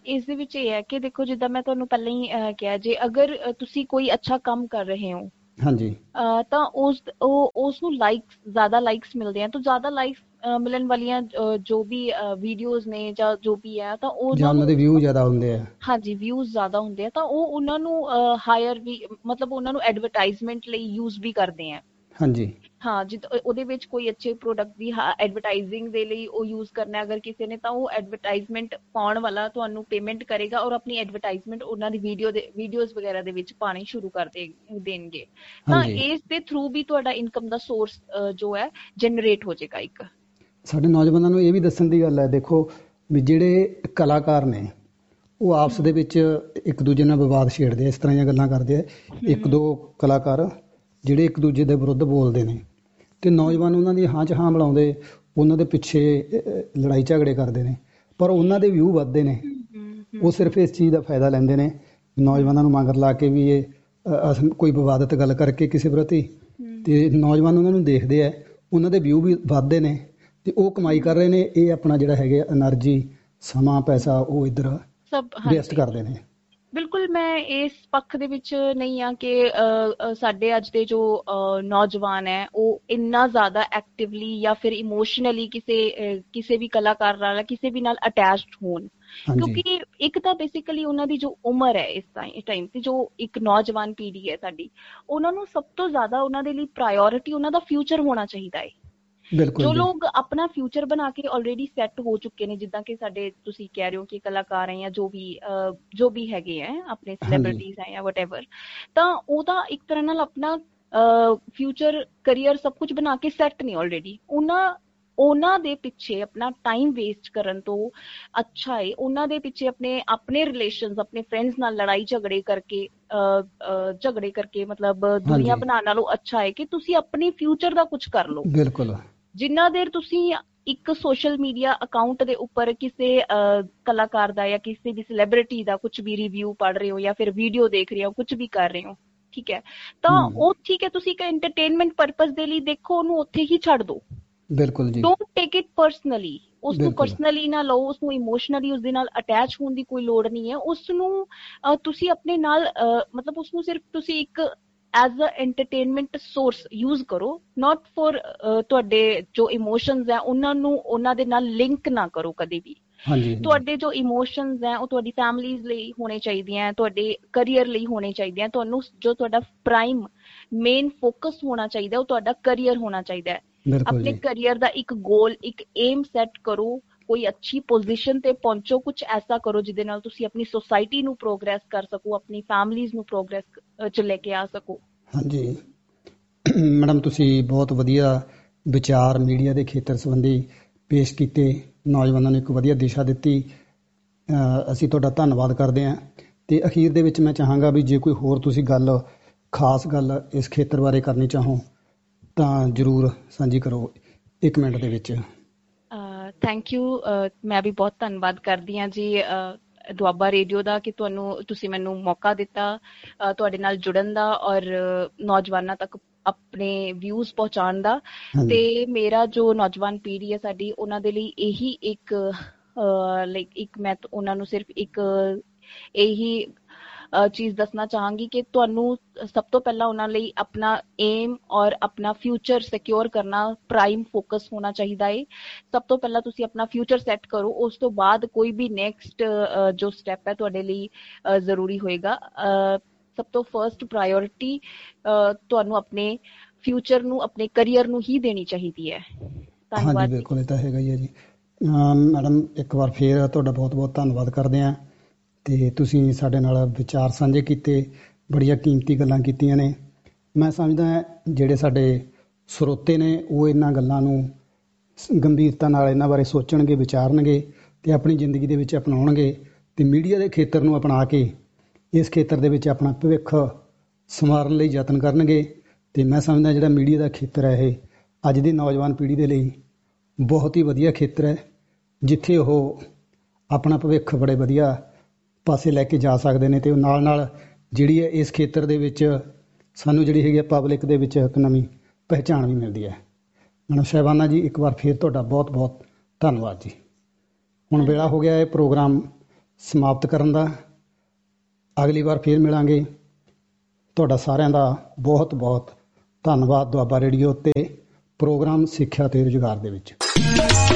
ਇਸ ਦੇ ਵਿੱਚ ਇਹ ਹੈ ਕਿ ਦੇਖੋ, ਜਿੱਦਾਂ ਮੈਂ ਤੁਹਾਨੂੰ ਪਹਿਲਾਂ ਹੀ ਕਿਹਾ, ਜੇ ਅਗਰ ਤੁਸੀਂ ਕੋਈ ਅੱਛਾ ਕੰਮ ਕਰ ਰਹੇ ਹੋ ਹਾਂਜੀ, ਤਾਂ ਉਸ ਨੂੰ ਜ਼ਿਆਦਾ ਲਾਈਕਸ ਮਿਲਦੇ ਆ, ਤਾਂ ਜ਼ਿਆਦਾ ਲਾਈਕਸ ਮਿਲਣ ਵਾਲੀਆਂ ਜੋ ਵੀ ਵੀਡੀਓਜ਼ ਨੇ ਜਾਂ ਜੋ ਵੀ ਹੈ, ਤਾਂ ਜਾਂ ਉਹਨਾਂ ਉਹਨਾਂ ਨੂੰ, ਦੇ ਵਿਊ ਜ਼ਿਆਦਾ ਹੁੰਦੇ ਆ। ਹਾਂਜੀ, ਵਿਊਜ਼ ਜ਼ਿਆਦਾ ਹੁੰਦੇ ਆ, ਤਾਂ ਉਹ ਉਹਨਾਂ ਨੂੰ ਹਾਇਰ ਵੀ, ਮਤਲਬ ਉਹਨਾਂ ਨੂੰ ਐਡਵਰਟਾਈਜ਼ਮੈਂਟ ਲਈ ਯੂਜ਼ ਵੀ ਕਰਦੇ ਆ। ਹਾਂਜੀ, ਹਾਂ, ਉਹਦੇ ਵਿੱਚ ਕੋਈ ਅੱਛੇ ਪ੍ਰੋਡਕਟ ਦੀ ਐਡਵਰਟਾਈਜ਼ਿੰਗ ਦੇ ਲਈ ਉਹ ਯੂਜ਼ ਕਰਨਾ ਅਗਰ ਕਿਸੇ ਨੇ, ਤਾਂ ਉਹ ਐਡਵਰਟਾਈਜ਼ਮੈਂਟ ਪਾਉਣ ਵਾਲਾ ਤੁਹਾਨੂੰ ਪੇਮੈਂਟ ਕਰੇਗਾ ਔਰ ਆਪਣੀ ਐਡਵਰਟਾਈਜ਼ਮੈਂਟ ਉਹਨਾਂ ਦੀ ਵੀਡੀਓਜ਼ ਵਗੈਰਾ ਦੇ ਵਿੱਚ ਪਾਣੀ ਸ਼ੁਰੂ ਕਰ ਦੇਣਗੇ। ਤਾਂ ਹਾਂਜੀ। ਇਸ ਦੇ ਥਰੂ ਵੀ ਤੁਹਾਡਾ ਇਨਕਮ ਦਾ ਸੋਰਸ ਜੋ ਹੈ ਜਨਰੇਟ ਹੋ ਜਾਏਗਾ ਇੱਕ। ਸਾਡੇ ਨੌਜਵਾਨਾਂ ਨੂੰ ਇਹ ਵੀ ਦੱਸਣ ਦੀ ਗੱਲ ਹੈ, ਦੇਖੋ ਵੀ ਜਿਹੜੇ ਕਲਾਕਾਰ ਨੇ ਉਹ ਆਪਸ ਦੇ ਵਿੱਚ ਇੱਕ ਦੂਜੇ ਨਾਲ ਵਿਵਾਦ ਛੇੜਦੇ ਆ, ਇਸ ਤਰ੍ਹਾਂ ਦੀਆਂ ਗੱਲਾਂ ਕਰਦੇ ਆ। ਇੱਕ ਦੋ ਕਲਾਕਾਰ ਜਿਹੜੇ ਇੱਕ ਦੂਜੇ ਦੇ ਵਿਰੁੱਧ ਬੋਲਦੇ ਨੇ, ਤੇ ਨੌਜਵਾਨ ਉਹਨਾਂ ਦੀ ਹਾਂ 'ਚ ਹਾਂ ਮਿਲਾਉਂਦੇ, ਉਹਨਾਂ ਦੇ ਪਿੱਛੇ ਲੜਾਈ ਝਗੜੇ ਕਰਦੇ ਨੇ, ਪਰ ਉਹਨਾਂ ਦੇ ਵਿਊ ਵੱਧਦੇ ਨੇ। ਉਹ ਸਿਰਫ ਇਸ ਚੀਜ਼ ਦਾ ਫਾਇਦਾ ਲੈਂਦੇ ਨੇ, ਨੌਜਵਾਨਾਂ ਨੂੰ ਮਗਰ ਲਾ ਕੇ ਵੀ ਇਹ ਕੋਈ ਵਿਵਾਦਤ ਗੱਲ ਕਰਕੇ ਕਿਸੇ ਪ੍ਰਤੀ, ਤੇ ਨੌਜਵਾਨ ਉਹਨਾਂ ਨੂੰ ਦੇਖਦੇ ਆ, ਉਹਨਾਂ ਦੇ ਵਿਊ ਵੀ ਵੱਧਦੇ ਨੇ, ਤੇ ਉਹ ਕਮਾਈ ਕਰ ਰਹੇ ਨੇ। ਇਹ ਆਪਣਾ ਜਿਹੜਾ ਹੈਗੇ એનર્ਜੀ, ਸਮਾਂ, ਪੈਸਾ ਉਹ ਇੱਧਰ ਸਭ ਵੇਸਟ ਕਰਦੇ ਨੇ। ਬਿਲਕੁਲ, ਮੈਂ ਇਸ ਪੱਖ ਦੇ ਵਿੱਚ ਨਹੀਂ ਆ ਕਿ ਸਾਡੇ ਅੱਜ ਦੇ ਜੋ ਨੌਜਵਾਨ ਹੈ ਉਹ ਇੰਨਾ ਜ਼ਿਆਦਾ ਐਕਟਿਵਲੀ ਜਾਂ ਫਿਰ ਇਮੋਸ਼ਨਲੀ ਕਿਸੇ ਵੀ ਕਲਾਕਾਰ ਨਾਲ, ਕਿਸੇ ਵੀ ਨਾਲ ਅਟੈਚਡ ਹੋਣ, ਕਿਉਂਕਿ ਇੱਕ ਤਾਂ ਬੇਸਿਕਲੀ ਉਹਨਾਂ ਦੀ ਜੋ ਉਮਰ ਹੈ ਇਸ ਟਾਈਮ ਤੇ, ਜੋ ਇੱਕ ਨੌਜਵਾਨ ਪੀੜ੍ਹੀ ਹੈ ਸਾਡੀ, ਉਹਨਾਂ ਨੂੰ ਸਭ ਤੋਂ ਜ਼ਿਆਦਾ ਉਹਨਾਂ ਦੇ ਲਈ ਪ੍ਰਾਇੋਰਿਟੀ ਉਹਨਾਂ ਦਾ ਫਿਊਚਰ ਹੋਣਾ ਚਾਹੀਦਾ ਹੈ। ਜੋ ਲੋਕ ਆਪਣਾ ਫਿਊਚਰ ਬਣਾ ਕੇ ਆਲਰੇਡੀ ਸੈੱਟ ਹੋ ਚੁੱਕੇ ਨੇ, ਜਿੱਦਾਂ ਕਿ ਸਾਡੇ ਤੁਸੀਂ ਕਹਿ ਰਹੇ ਹੋ ਕਿ ਕਲਾਕਾਰ ਹੈ ਜਾਂ ਜੋ ਵੀ ਹੈਗੇ ਹੈ, ਆਪਣੇ ਸੈਲੀਬ੍ਰਿਟੀਜ਼ ਹੈ ਜਾਂ ਵਟਐਵਰ, ਤਾਂ ਉਹ ਤਾਂ ਇੱਕ ਤਰ੍ਹਾਂ ਨਾਲ ਆਪਣਾ ਫਿਊਚਰ, ਕਰੀਅਰ ਸਭ ਕੁਝ ਬਣਾ ਕੇ ਸੈੱਟ ਨੇ ਆਲਰੇਡੀ। ਉਹਨਾਂ ਦੇ ਪਿੱਛੇ ਆਪਣਾ ਟਾਈਮ ਵੇਸਟ ਕਰਨ ਤੋਂ ਅੱਛਾ ਹੈ ਉਹਨਾਂ ਦੇ ਪਿੱਛੇ ਆਪਣੇ ਰਿਲੇਸ਼ਨਸ, ਆਪਣੇ ਫਰੈਂਡਸ ਨਾਲ ਲੜਾਈ ਝਗੜੇ ਕਰਕੇ ਮਤਲਬ ਦੁਨੀਆ ਬਣਾਉਣ ਨਾਲੋਂ ਅੱਛਾ ਹੈ ਕਿ ਤੁਸੀਂ ਆਪਣੇ ਫਿਊਚਰ ਦਾ ਕੁਝ ਕਰ ਲਓ। ਬਿਲਕੁਲ। ਜਿੰਨਾ ਦੇਰ ਤੁਸੀਂ ਇੱਕ ਸੋਸ਼ਲ ਮੀਡੀਆ ਅਕਾਊਂਟ ਦੇ ਉੱਪਰ ਕਿਸੇ ਕਲਾਕਾਰ ਦਾ ਜਾਂ ਕਿਸੇ ਵੀ ਸੈਲੀਬ੍ਰਿਟੀ ਦਾ ਕੁਝ ਵੀ ਰਿਵਿਊ ਪੜ੍ਹ ਰਹੇ ਹੋ ਜਾਂ ਫਿਰ ਵੀਡੀਓ ਦੇਖ ਰਹੇ ਹੋ, ਕੁਝ ਵੀ ਕਰ ਰਹੇ ਹੋ, ਠੀਕ ਹੈ, ਤਾਂ ਉਹ ਠੀਕ ਹੈ, ਤੁਸੀਂ ਇੱਕ ਐਂਟਰਟੇਨਮੈਂਟ ਪਰਪਸ ਦੇ ਲਈ ਦੇਖੋ, ਉਹਨੂੰ ਉੱਥੇ ਹੀ ਛੱਡ ਦਿਓ। ਬਿਲਕੁਲ ਜੀ। ਡੋਂਟ ਟੇਕ ਇਟ ਪਰਸਨਲੀ, ਉਸਨੂੰ ਪਰਸਨਲੀ ਨਾ ਲਓ, ਉਸਨੂੰ ਇਮੋਸ਼ਨਲੀ ਉਸਦੇ ਨਾਲ ਅਟੈਚ ਹੋਣ ਦੀ ਕੋਈ ਲੋੜ ਨਹੀਂ ਹੈ। ਉਸਨੂੰ ਤੁਸੀਂ ਆਪਣੇ ਨਾਲ ਮਤਲਬ ਉਸਨੂੰ ਸਿਰਫ ਤੁਸੀਂ ਇੱਕ as a entertainment source use ਕਰੋ, ਨਾਟ ਫॉर ਤੁਹਾਡੇ ਜੋ ਇਮੋਸ਼ਨਸ ਹੈ ਉਹਨਾਂ ਦੇ ਨਾਲ ਲਿੰਕ ਨਾ ਕਰੋ ਕਦੇ ਵੀ। ਤੁਹਾਡੇ ਜੋ ਇਮੋਸ਼ਨਸ ਹੈ ਉਹ ਤੁਹਾਡੀ ਫੈਮਿਲੀਜ਼ ਲਈ ਹੋਣੇ ਚਾਹੀਦੀਆਂ, ਤੁਹਾਡੇ ਕਰੀਅਰ ਲਈ ਹੋਣੇ ਚਾਹੀਦੀਆਂ। ਤੁਹਾਨੂੰ ਜੋ ਤੁਹਾਡਾ ਪ੍ਰਾਈਮ ਮੇਨ ਫੋਕਸ ਹੋਣਾ ਚਾਹੀਦਾ ਉਹ ਤੁਹਾਡਾ ਕਰੀਅਰ ਹੋਣਾ ਚਾਹੀਦਾ ਹੈ। ਆਪਣੇ ਕਰੀਅਰ ਦਾ ਇੱਕ ਗੋਲ, ਇੱਕ ਏਮ ਸੈੱਟ ਕਰੋ, ਕੋਈ ਅੱਛੀ ਪੋਜੀਸ਼ਨ ਤੇ ਪਹੁੰਚੋ, ਕੁਝ ਐਸਾ ਕਰੋ ਜਿਹਦੇ ਨਾਲ ਤੁਸੀਂ ਆਪਣੀ ਸੋਸਾਇਟੀ ਨੂੰ ਪ੍ਰੋਗਰੈਸ ਕਰ ਸਕੋ, ਆਪਣੀ ਫੈਮਿਲੀਜ਼ ਨੂੰ ਪ੍ਰੋਗਰੈਸ ਚ ਲੈ ਕੇ ਆ ਸਕੋ। ਹਾਂਜੀ ਮੈਡਮ, ਤੁਸੀਂ ਬਹੁਤ ਵਧੀਆ ਵਿਚਾਰ ਮੀਡੀਆ ਦੇ ਖੇਤਰ ਸੰਬੰਧੀ ਪੇਸ਼ ਕੀਤੇ, ਨੌਜਵਾਨਾਂ ਨੂੰ ਇੱਕ ਵਧੀਆ ਦਿਸ਼ਾ ਦਿੱਤੀ। ਅਸੀਂ ਤੁਹਾਡਾ ਧੰਨਵਾਦ ਕਰਦੇ ਹਾਂ। ਤੇ ਅਖੀਰ ਦੇ ਵਿੱਚ ਮੈਂ ਚਾਹਾਂਗਾ ਵੀ ਜੇ ਕੋਈ ਹੋਰ ਤੁਸੀਂ ਖਾਸ ਗੱਲ ਇਸ ਖੇਤਰ ਬਾਰੇ ਕਰਨੀ ਚਾਹੋ ਤਾਂ ਜ਼ਰੂਰ ਸਾਂਝੀ ਕਰੋ 1 ਮਿੰਟ ਦੇ ਵਿੱਚ। Thank you. ਮੈਂ ਵੀ ਬਹੁਤ ਧੰਨਵਾਦ ਕਰਦੀ ਹਾਂ ਜੀ ਦੁਆਬਾ ਰੇਡੀਓ ਦਾ ਕਿ ਤੁਸੀਂ ਮੈਨੂੰ ਮੌਕਾ ਦਿੱਤਾ ਤੁਹਾਡੇ ਨਾਲ ਜੁੜਨ ਦਾ ਔਰ ਨੌਜਵਾਨਾਂ ਤੱਕ ਆਪਣੇ ਵਿਊਜ਼ ਪਹੁੰਚਾਉਣ ਦਾ। ਤੇ ਮੇਰਾ ਜੋ ਨੌਜਵਾਨ ਪੀੜ੍ਹੀ ਹੈ ਸਾਡੀ, ਉਹਨਾਂ ਦੇ ਲਈ ਇਹੀ ਇੱਕ ਮੈਂ ਉਹਨਾਂ ਨੂੰ ਸਿਰਫ ਇੱਕ ਇਹੀ ਚੀਜ਼ ਦੱਸਣਾ ਚਾਹਾਂਗੀ ਕਿ ਤੁਹਾਨੂੰ ਸਭ ਤੋਂ ਪਹਿਲਾਂ ਉਹਨਾਂ ਲਈ ਆਪਣਾ ਏਮ ਔਰ ਆਪਣਾ ਫਿਊਚਰ ਸਿਕਿਉਰ ਕਰਨਾ ਪ੍ਰਾਈਮ ਫੋਕਸ ਹੋਣਾ ਚਾਹੀਦਾ ਹੈ। ਸਭ ਤੋਂ ਪਹਿਲਾਂ ਤੁਸੀਂ ਆਪਣਾ ਫਿਊਚਰ ਸੈੱਟ ਕਰੋ, ਉਸ ਤੋਂ ਬਾਅਦ ਕੋਈ ਵੀ ਨੈਕਸਟ ਜੋ ਸਟੈਪ ਹੈ ਤੁਹਾਡੇ ਲਈ ਜ਼ਰੂਰੀ ਹੋਏਗਾ। ਸਭ ਤੋਂ ਫਰਸਟ ਪ੍ਰਾਇੋਰਿਟੀ ਤੁਹਾਨੂੰ ਆਪਣੇ ਫਿਊਚਰ ਨੂੰ, ਆਪਣੇ ਕਰੀਅਰ ਨੂੰ ਹੀ ਦੇਣੀ ਚਾਹੀਦੀ ਹੈ। ਧੰਨਵਾਦ। ਹਾਂਜੀ ਬਿਲਕੁਲ, ਇਹ ਤਾਂ ਹੈਗਾ ਹੀ ਹੈ ਜੀ। ਮੈਡਮ, ਇੱਕ ਵਾਰ ਫੇਰ ਤੁਹਾਡਾ ਬਹੁਤ ਬਹੁਤ ਧੰਨਵਾਦ ਕਰਦੇ ਹਾਂ। ਤੇ ਤੁਸੀਂ ਸਾਡੇ ਨਾਲ ਵਿਚਾਰ ਸਾਂਝੇ ਕੀਤੇ, ਬੜੀਆਂ ਕੀਮਤੀ ਗੱਲਾਂ ਕੀਤੀਆਂ ਨੇ। ਮੈਂ ਸਮਝਦਾ ਜਿਹੜੇ ਸਾਡੇ ਸਰੋਤੇ ਨੇ ਉਹ ਇਹਨਾਂ ਗੱਲਾਂ ਨੂੰ ਗੰਭੀਰਤਾ ਨਾਲ ਇਹਨਾਂ ਬਾਰੇ ਸੋਚਣਗੇ, ਵਿਚਾਰਨਗੇ ਤੇ ਆਪਣੀ ਜ਼ਿੰਦਗੀ ਦੇ ਵਿੱਚ ਅਪਣਾਉਣਗੇ ਤੇ ਮੀਡੀਆ ਦੇ ਖੇਤਰ ਨੂੰ ਅਪਣਾ ਕੇ ਇਸ ਖੇਤਰ ਦੇ ਵਿੱਚ ਆਪਣਾ ਭਵਿੱਖ ਸੰਵਾਰਨ ਲਈ ਯਤਨ ਕਰਨਗੇ। ਤੇ ਮੈਂ ਸਮਝਦਾ ਜਿਹੜਾ ਮੀਡੀਆ ਦਾ ਖੇਤਰ ਹੈ ਇਹ ਅੱਜ ਦੀ ਨੌਜਵਾਨ ਪੀੜ੍ਹੀ ਦੇ ਲਈ ਬਹੁਤ ਹੀ ਵਧੀਆ ਖੇਤਰ ਹੈ, ਜਿੱਥੇ ਉਹ ਆਪਣਾ ਭਵਿੱਖ ਬੜੇ ਵਧੀਆ ਪਾਸੇ ਲੈ ਕੇ ਜਾ ਸਕਦੇ ਨੇ। ਤੇ ਉਹ ਨਾਲ ਜਿਹੜੀ ਹੈ ਇਸ ਖੇਤਰ ਦੇ ਵਿੱਚ ਸਾਨੂੰ ਜਿਹੜੀ ਹੈਗੀ ਪਬਲਿਕ ਦੇ ਵਿੱਚ ਇੱਕ ਨਵੀਂ ਪਹਿਚਾਣ ਵੀ ਮਿਲਦੀ ਹੈ। ਮੈਡਮ ਸਾਹਿਬਾਨਾ ਜੀ, ਇੱਕ ਵਾਰ ਫਿਰ ਤੁਹਾਡਾ ਬਹੁਤ ਬਹੁਤ ਧੰਨਵਾਦ ਜੀ। ਹੁਣ ਵੇਲਾ ਹੋ ਗਿਆ ਹੈ ਪ੍ਰੋਗਰਾਮ ਸਮਾਪਤ ਕਰਨ ਦਾ। ਅਗਲੀ ਵਾਰ ਫੇਰ ਮਿਲਾਂਗੇ। ਤੁਹਾਡਾ ਸਾਰਿਆਂ ਦਾ ਬਹੁਤ ਬਹੁਤ ਧੰਨਵਾਦ ਦੁਆਬਾ ਰੇਡੀਓ ਤੇ ਪ੍ਰੋਗਰਾਮ ਸਿੱਖਿਆ ਤੇ ਰੁਜ਼ਗਾਰ ਦੇ ਵਿੱਚ।